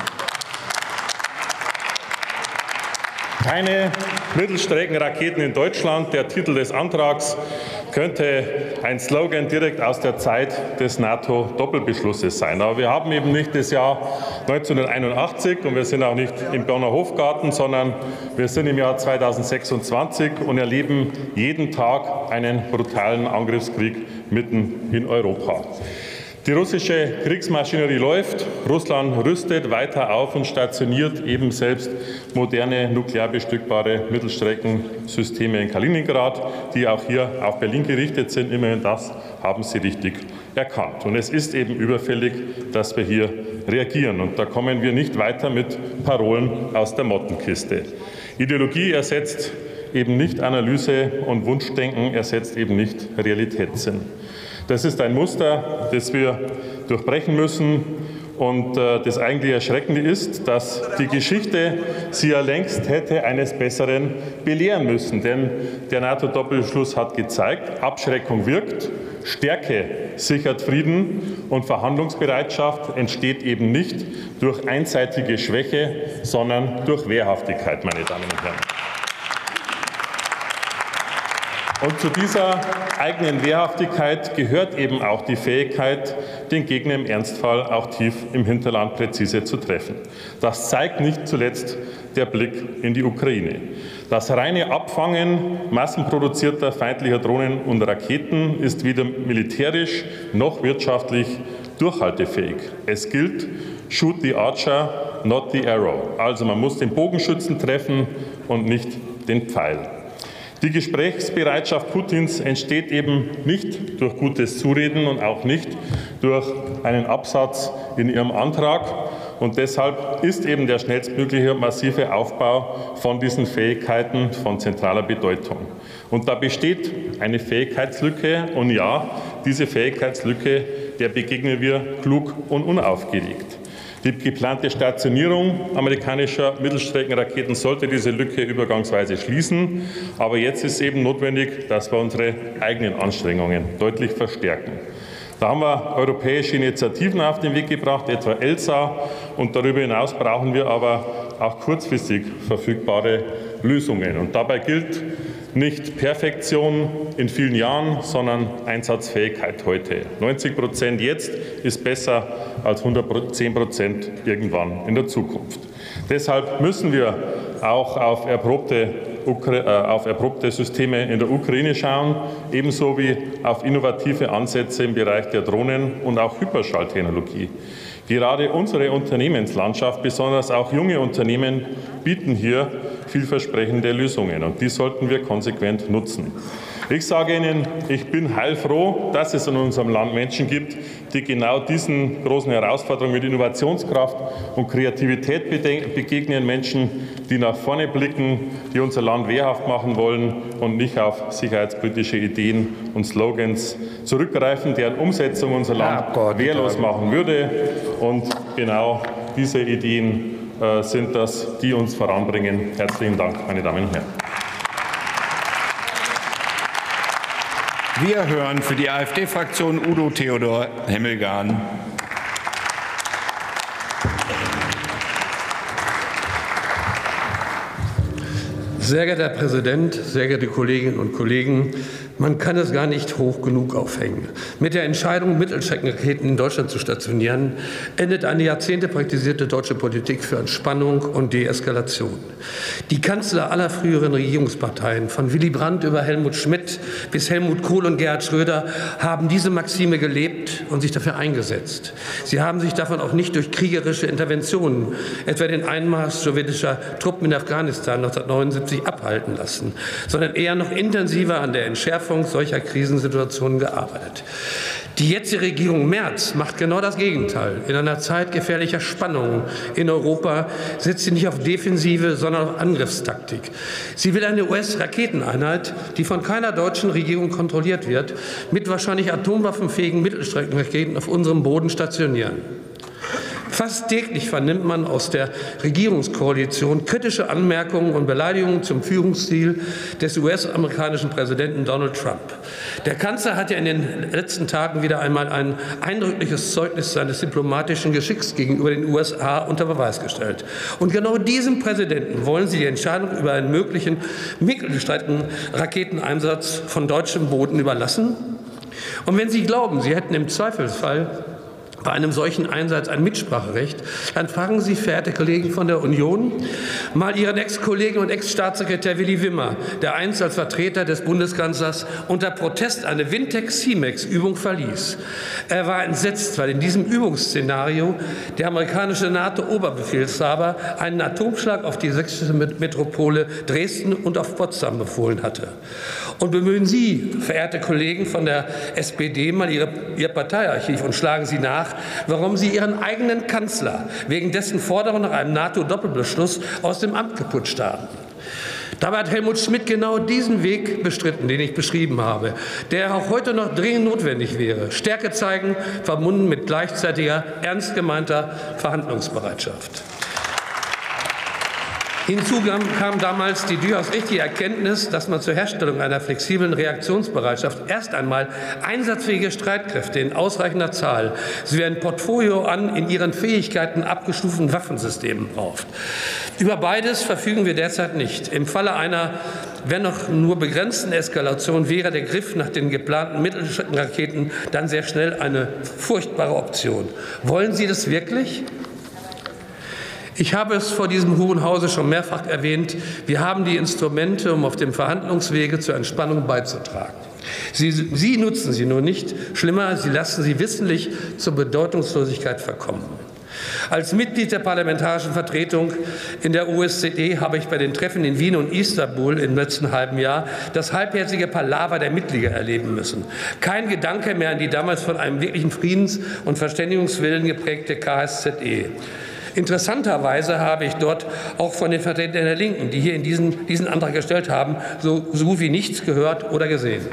[SPEAKER 13] Keine Mittelstreckenraketen in Deutschland. Der Titel des Antrags könnte ein Slogan direkt aus der Zeit des NATO-Doppelbeschlusses sein. Aber wir haben eben nicht das Jahr 1981 und wir sind auch nicht im Bonner Hofgarten, sondern wir sind im Jahr 2026 und erleben jeden Tag einen brutalen Angriffskrieg mitten in Europa. Die russische Kriegsmaschinerie läuft, Russland rüstet weiter auf und stationiert eben selbst moderne nuklear bestückbare Mittelstreckensysteme in Kaliningrad, die auch hier auf Berlin gerichtet sind. Immerhin das haben Sie richtig erkannt. Und es ist eben überfällig, dass wir hier reagieren. Und da kommen wir nicht weiter mit Parolen aus der Mottenkiste. Ideologie ersetzt eben nicht Analyse und Wunschdenken ersetzt eben nicht Realitätssinn. Das ist ein Muster, das wir durchbrechen müssen. Und das eigentlich Erschreckende ist, dass die Geschichte Sie ja längst hätte eines Besseren belehren müssen. Denn der NATO-Doppelbeschluss hat gezeigt, Abschreckung wirkt, Stärke sichert Frieden und Verhandlungsbereitschaft entsteht eben nicht durch einseitige Schwäche, sondern durch Wehrhaftigkeit, meine Damen und Herren. Und zu dieser eigenen Wehrhaftigkeit gehört eben auch die Fähigkeit, den Gegner im Ernstfall auch tief im Hinterland präzise zu treffen. Das zeigt nicht zuletzt der Blick in die Ukraine. Das reine Abfangen massenproduzierter feindlicher Drohnen und Raketen ist weder militärisch noch wirtschaftlich durchhaltefähig. Es gilt, shoot the archer, not the arrow. Also man muss den Bogenschützen treffen und nicht den Pfeil. Die Gesprächsbereitschaft Putins entsteht eben nicht durch gutes Zureden und auch nicht durch einen Absatz in Ihrem Antrag. Und deshalb ist eben der schnellstmögliche massive Aufbau von diesen Fähigkeiten von zentraler Bedeutung. Und da besteht eine Fähigkeitslücke. Und ja, diese Fähigkeitslücke, der begegnen wir klug und unaufgeregt. Die geplante Stationierung amerikanischer Mittelstreckenraketen sollte diese Lücke übergangsweise schließen. Aber jetzt ist eben notwendig, dass wir unsere eigenen Anstrengungen deutlich verstärken. Da haben wir europäische Initiativen auf den Weg gebracht, etwa ELSA. Und darüber hinaus brauchen wir aber auch kurzfristig verfügbare Lösungen. Und dabei gilt nicht Perfektion in vielen Jahren, sondern Einsatzfähigkeit heute. 90% jetzt ist besser als 110% irgendwann in der Zukunft. Deshalb müssen wir auch auf erprobte Systeme in der Ukraine schauen, ebenso wie auf innovative Ansätze im Bereich der Drohnen und auch Hyperschalltechnologie. Gerade unsere Unternehmenslandschaft, besonders auch junge Unternehmen, bieten hier vielversprechende Lösungen, und die sollten wir konsequent nutzen. Ich sage Ihnen, ich bin heilfroh, dass es in unserem Land Menschen gibt, die genau diesen großen Herausforderungen mit Innovationskraft und Kreativität begegnen, Menschen, die nach vorne blicken, die unser Land wehrhaft machen wollen und nicht auf sicherheitspolitische Ideen und Slogans zurückgreifen, deren Umsetzung unser Land wehrlos machen würde. Und genau diese Ideen sind das, die uns voranbringen. Herzlichen Dank, meine Damen und Herren.
[SPEAKER 8] Wir hören für die AfD-Fraktion Udo Theodor Hemmelgarn.
[SPEAKER 14] Sehr geehrter Herr Präsident, sehr geehrte Kolleginnen und Kollegen! Man kann es gar nicht hoch genug aufhängen. Mit der Entscheidung, Mittelstreckenraketen in Deutschland zu stationieren, endet eine Jahrzehnte praktisierte deutsche Politik für Entspannung und Deeskalation. Die Kanzler aller früheren Regierungsparteien, von Willy Brandt über Helmut Schmidt bis Helmut Kohl und Gerhard Schröder, haben diese Maxime gelebt und sich dafür eingesetzt. Sie haben sich davon auch nicht durch kriegerische Interventionen, etwa den Einmarsch sowjetischer Truppen in Afghanistan 1979, abhalten lassen, sondern eher noch intensiver an der Entschärfung solcher Krisensituationen gearbeitet. Die jetzige Regierung Merz macht genau das Gegenteil. In einer Zeit gefährlicher Spannungen in Europa setzt sie nicht auf Defensive, sondern auf Angriffstaktik. Sie will eine US-Raketeneinheit, die von keiner deutschen Regierung kontrolliert wird, mit wahrscheinlich atomwaffenfähigen Mittelstreckenraketen auf unserem Boden stationieren. Fast täglich vernimmt man aus der Regierungskoalition kritische Anmerkungen und Beleidigungen zum Führungsstil des US-amerikanischen Präsidenten Donald Trump. Der Kanzler hat ja in den letzten Tagen wieder einmal ein eindrückliches Zeugnis seines diplomatischen Geschicks gegenüber den USA unter Beweis gestellt. Und genau diesem Präsidenten wollen Sie die Entscheidung über einen möglichen Mittelstreckenraketeneinsatz von deutschem Boden überlassen? Und wenn Sie glauben, Sie hätten im Zweifelsfall bei einem solchen Einsatz ein Mitspracherecht, dann fragen Sie, verehrte Kollegen von der Union, mal Ihren Ex-Kollegen und Ex-Staatssekretär Willy Wimmer, der einst als Vertreter des Bundeskanzlers unter Protest eine Wintex-CIMEX-Übung verließ. Er war entsetzt, weil in diesem Übungsszenario der amerikanische NATO-Oberbefehlshaber einen Atomschlag auf die sächsische Metropole Dresden und auf Potsdam befohlen hatte. Und bemühen Sie, verehrte Kollegen von der SPD, mal Ihr Parteiarchiv und schlagen Sie nach, warum Sie Ihren eigenen Kanzler wegen dessen Forderung nach einem NATO-Doppelbeschluss aus dem Amt geputscht haben. Dabei hat Helmut Schmidt genau diesen Weg bestritten, den ich beschrieben habe, der auch heute noch dringend notwendig wäre. Stärke zeigen, verbunden mit gleichzeitiger, ernst gemeinter Verhandlungsbereitschaft. Hinzu kam damals die durchaus richtige Erkenntnis, dass man zur Herstellung einer flexiblen Reaktionsbereitschaft erst einmal einsatzfähige Streitkräfte in ausreichender Zahl sowie ein Portfolio an in ihren Fähigkeiten abgestuften Waffensystemen braucht. Über beides verfügen wir derzeit nicht. Im Falle einer, wenn auch nur begrenzten Eskalation, wäre der Griff nach den geplanten Mittelstreckenraketen dann sehr schnell eine furchtbare Option. Wollen Sie das wirklich? Ich habe es vor diesem Hohen Hause schon mehrfach erwähnt. Wir haben die Instrumente, um auf dem Verhandlungswege zur Entspannung beizutragen. Sie nutzen sie nur nicht. Schlimmer, Sie lassen sie wissentlich zur Bedeutungslosigkeit verkommen. Als Mitglied der parlamentarischen Vertretung in der OSZE habe ich bei den Treffen in Wien und Istanbul im letzten halben Jahr das halbherzige Palaver der Mitglieder erleben müssen. Kein Gedanke mehr an die damals von einem wirklichen Friedens- und Verständigungswillen geprägte KSZE. Interessanterweise habe ich dort auch von den Vertretern der Linken, die hier in diesen Antrag gestellt haben, so gut wie nichts gehört oder gesehen.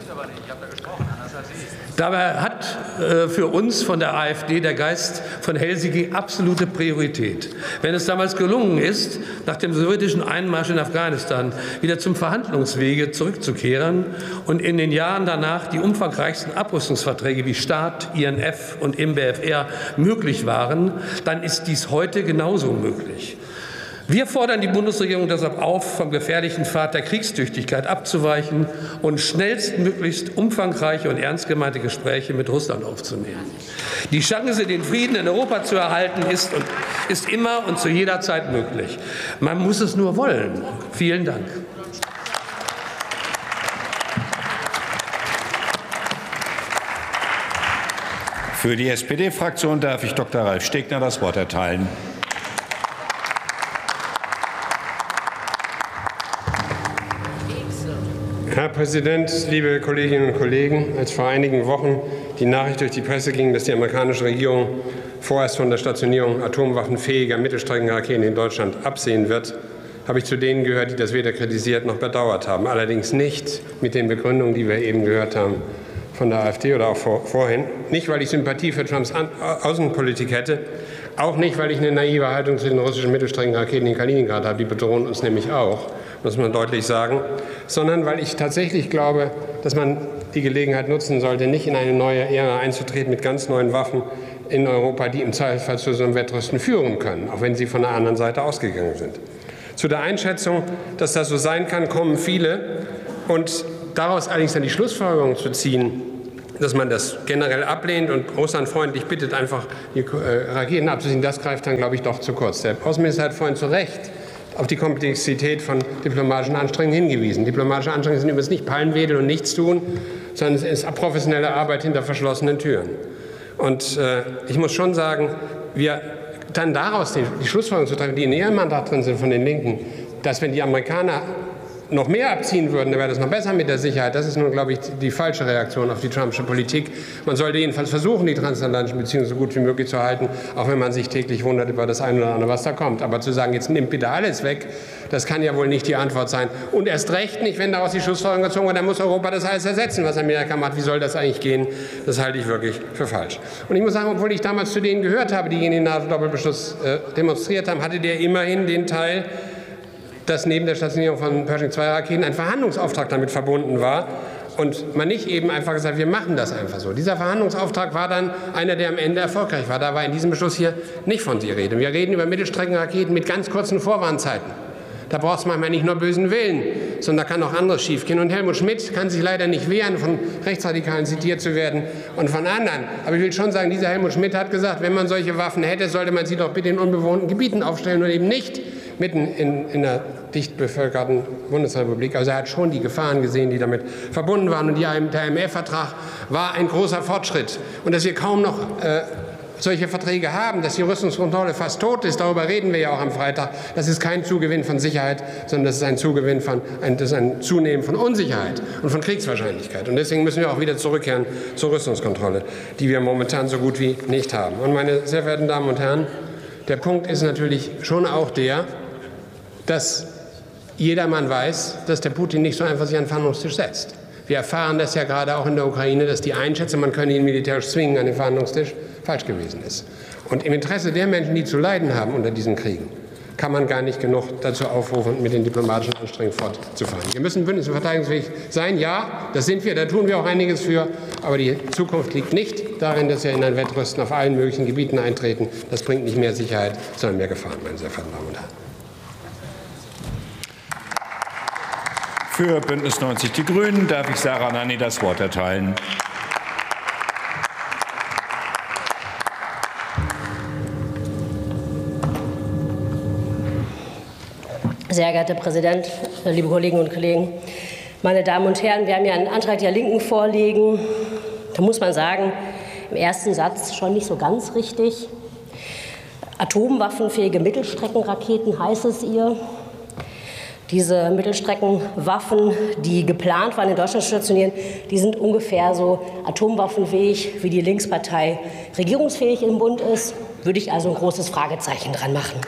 [SPEAKER 14] Dabei hat für uns von der AfD der Geist von Helsinki absolute Priorität. Wenn es damals gelungen ist, nach dem sowjetischen Einmarsch in Afghanistan wieder zum Verhandlungswege zurückzukehren und in den Jahren danach die umfangreichsten Abrüstungsverträge wie START, INF und MBFR möglich waren, dann ist dies heute genauso möglich. Wir fordern die Bundesregierung deshalb auf, vom gefährlichen Pfad der Kriegstüchtigkeit abzuweichen und schnellstmöglichst umfangreiche und ernst gemeinte Gespräche mit Russland aufzunehmen. Die Chance, den Frieden in Europa zu erhalten, ist immer und zu jeder Zeit möglich. Man muss es nur wollen. Vielen Dank.
[SPEAKER 8] Für die SPD-Fraktion darf ich Dr. Ralf Stegner das Wort erteilen.
[SPEAKER 15] Herr Präsident, liebe Kolleginnen und Kollegen! Als vor einigen Wochen die Nachricht durch die Presse ging, dass die amerikanische Regierung vorerst von der Stationierung atomwaffenfähiger Mittelstreckenraketen in Deutschland absehen wird, habe ich zu denen gehört, die das weder kritisiert noch bedauert haben. Allerdings nicht mit den Begründungen, die wir eben gehört haben von der AfD oder auch vorhin. Nicht, weil ich Sympathie für Trumps Außenpolitik hätte, auch nicht, weil ich eine naive Haltung zu den russischen Mittelstreckenraketen in Kaliningrad habe. Die bedrohen uns nämlich auch, muss man deutlich sagen, sondern weil ich tatsächlich glaube, dass man die Gelegenheit nutzen sollte, nicht in eine neue Ära einzutreten mit ganz neuen Waffen in Europa, die im Zweifelsfall zu so einem Wettrüsten führen können, auch wenn sie von der anderen Seite ausgegangen sind. Zu der Einschätzung, dass das so sein kann, kommen viele. Und daraus allerdings dann die Schlussfolgerung zu ziehen, dass man das generell ablehnt und russlandfreundlich bittet, einfach die Raketen abzuziehen, das greift dann, glaube ich, doch zu kurz. Der Außenminister hat vorhin zu Recht auf die Komplexität von diplomatischen Anstrengungen hingewiesen. Diplomatische Anstrengungen sind übrigens nicht Palmwedel und Nichtstun, sondern es ist professionelle Arbeit hinter verschlossenen Türen. Und ich muss schon sagen, wir dann daraus die Schlussfolgerung zu treffen, die in Ihrem Mandat drin sind von den Linken, dass wenn die Amerikaner noch mehr abziehen würden, dann wäre das noch besser mit der Sicherheit. Das ist nun, glaube ich, die falsche Reaktion auf die Trumpsche Politik. Man sollte jedenfalls versuchen, die transatlantischen Beziehungen so gut wie möglich zu halten, auch wenn man sich täglich wundert über das eine oder andere, was da kommt. Aber zu sagen, jetzt nimmt bitte alles weg, das kann ja wohl nicht die Antwort sein. Und erst recht nicht, wenn daraus die Schlussfolgerung gezogen wird, dann muss Europa das alles ersetzen, was Amerika macht. Wie soll das eigentlich gehen? Das halte ich wirklich für falsch. Und ich muss sagen, obwohl ich damals zu denen gehört habe, die gegen den NATO-Doppelbeschluss demonstriert haben, hatte der immerhin den Teil, dass neben der Stationierung von Pershing-2-Raketen ein Verhandlungsauftrag damit verbunden war und man nicht eben einfach gesagt hat, wir machen das einfach so. Dieser Verhandlungsauftrag war dann einer, der am Ende erfolgreich war. Da war in diesem Beschluss hier nicht von die Rede. Wir reden über Mittelstreckenraketen mit ganz kurzen Vorwarnzeiten. Da braucht es manchmal nicht nur bösen Willen, sondern da kann auch anderes schiefgehen. Und Helmut Schmidt kann sich leider nicht wehren, von Rechtsradikalen zitiert zu werden und von anderen. Aber ich will schon sagen, dieser Helmut Schmidt hat gesagt, wenn man solche Waffen hätte, sollte man sie doch bitte in unbewohnten Gebieten aufstellen und eben nicht mitten in einer dicht bevölkerten Bundesrepublik. Also er hat schon die Gefahren gesehen, die damit verbunden waren. Und der IMF-Vertrag war ein großer Fortschritt. Und dass wir kaum noch solche Verträge haben, dass die Rüstungskontrolle fast tot ist, darüber reden wir ja auch am Freitag, das ist kein Zugewinn von Sicherheit, sondern das ist ein Zunehmen von Unsicherheit und von Kriegswahrscheinlichkeit. Und deswegen müssen wir auch wieder zurückkehren zur Rüstungskontrolle, die wir momentan so gut wie nicht haben. Und meine sehr verehrten Damen und Herren, der Punkt ist natürlich schon auch der, dass jedermann weiß, dass der Putin nicht so einfach sich an den Verhandlungstisch setzt. Wir erfahren das ja gerade auch in der Ukraine, dass die Einschätzung, man könne ihn militärisch zwingen an den Verhandlungstisch, falsch gewesen ist. Und im Interesse der Menschen, die zu leiden haben unter diesen Kriegen, kann man gar nicht genug dazu aufrufen, mit den diplomatischen Anstrengungen fortzufahren. Wir müssen bündnis- und verteidigungsfähig sein. Ja, das sind wir, da tun wir auch einiges für. Aber die Zukunft liegt nicht darin, dass wir in ein Wettrüsten auf allen möglichen Gebieten eintreten. Das bringt nicht mehr Sicherheit, sondern mehr Gefahren, meine sehr verehrten Damen und Herren.
[SPEAKER 8] Für Bündnis 90 Die Grünen darf ich Sarah Nanni das Wort erteilen.
[SPEAKER 16] Sehr geehrter Herr Präsident, liebe Kolleginnen und Kollegen, meine Damen und Herren, wir haben ja einen Antrag der Linken vorliegen. Da muss man sagen, im ersten Satz schon nicht so ganz richtig. Atomwaffenfähige Mittelstreckenraketen heißt es ihr. Diese Mittelstreckenwaffen, die geplant waren, in Deutschland zu stationieren, die sind ungefähr so atomwaffenfähig, wie die Linkspartei regierungsfähig im Bund ist. Würde ich also ein großes Fragezeichen dran machen.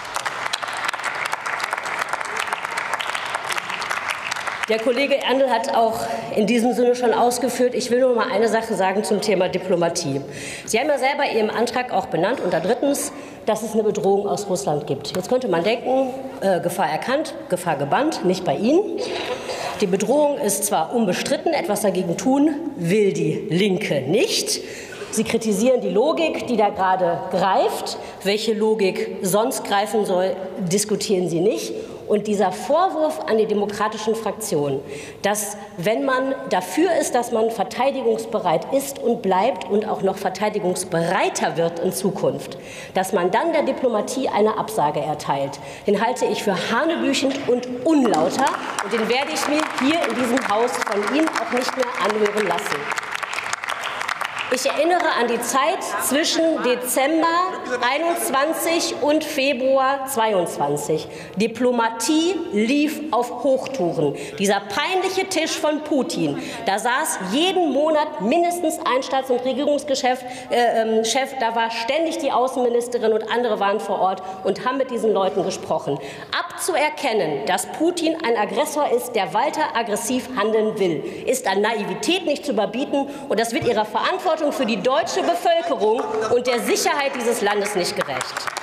[SPEAKER 16] Der Kollege Erndl hat auch in diesem Sinne schon ausgeführt. Ich will nur mal eine Sache sagen zum Thema Diplomatie. Sie haben ja selber in Ihrem Antrag auch benannt, unter drittens, dass es eine Bedrohung aus Russland gibt. Jetzt könnte man denken, Gefahr erkannt, Gefahr gebannt, nicht bei Ihnen. Die Bedrohung ist zwar unbestritten, etwas dagegen tun will die Linke nicht. Sie kritisieren die Logik, die da gerade greift. Welche Logik sonst greifen soll, diskutieren Sie nicht. Und dieser Vorwurf an die demokratischen Fraktionen, dass wenn man dafür ist, dass man verteidigungsbereit ist und bleibt und auch noch verteidigungsbereiter wird in Zukunft, dass man dann der Diplomatie eine Absage erteilt, den halte ich für hanebüchend und unlauter. Und den werde ich mir hier in diesem Haus von Ihnen auch nicht mehr anhören lassen. Ich erinnere an die Zeit zwischen Dezember 21 und Februar 22. Diplomatie lief auf Hochtouren. Dieser peinliche Tisch von Putin, da saß jeden Monat mindestens ein Staats- und Regierungschef, da war ständig die Außenministerin und andere waren vor Ort und haben mit diesen Leuten gesprochen. Abzuerkennen, dass Putin ein Aggressor ist, der weiter aggressiv handeln will, ist an Naivität nicht zu überbieten, und das wird ihrer Verantwortung für die deutsche Bevölkerung und der Sicherheit dieses Landes nicht gerecht.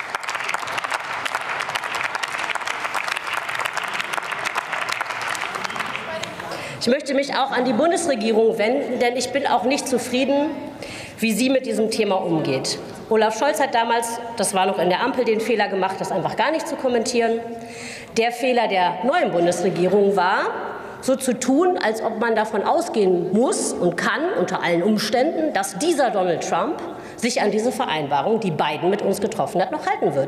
[SPEAKER 16] Ich möchte mich auch an die Bundesregierung wenden, denn ich bin auch nicht zufrieden, wie sie mit diesem Thema umgeht. Olaf Scholz hat damals, das war noch in der Ampel, den Fehler gemacht, das einfach gar nicht zu kommentieren. Der Fehler der neuen Bundesregierung war, so zu tun, als ob man davon ausgehen muss und kann, unter allen Umständen, dass dieser Donald Trump sich an diese Vereinbarung, die Biden mit uns getroffen hat, noch halten wird.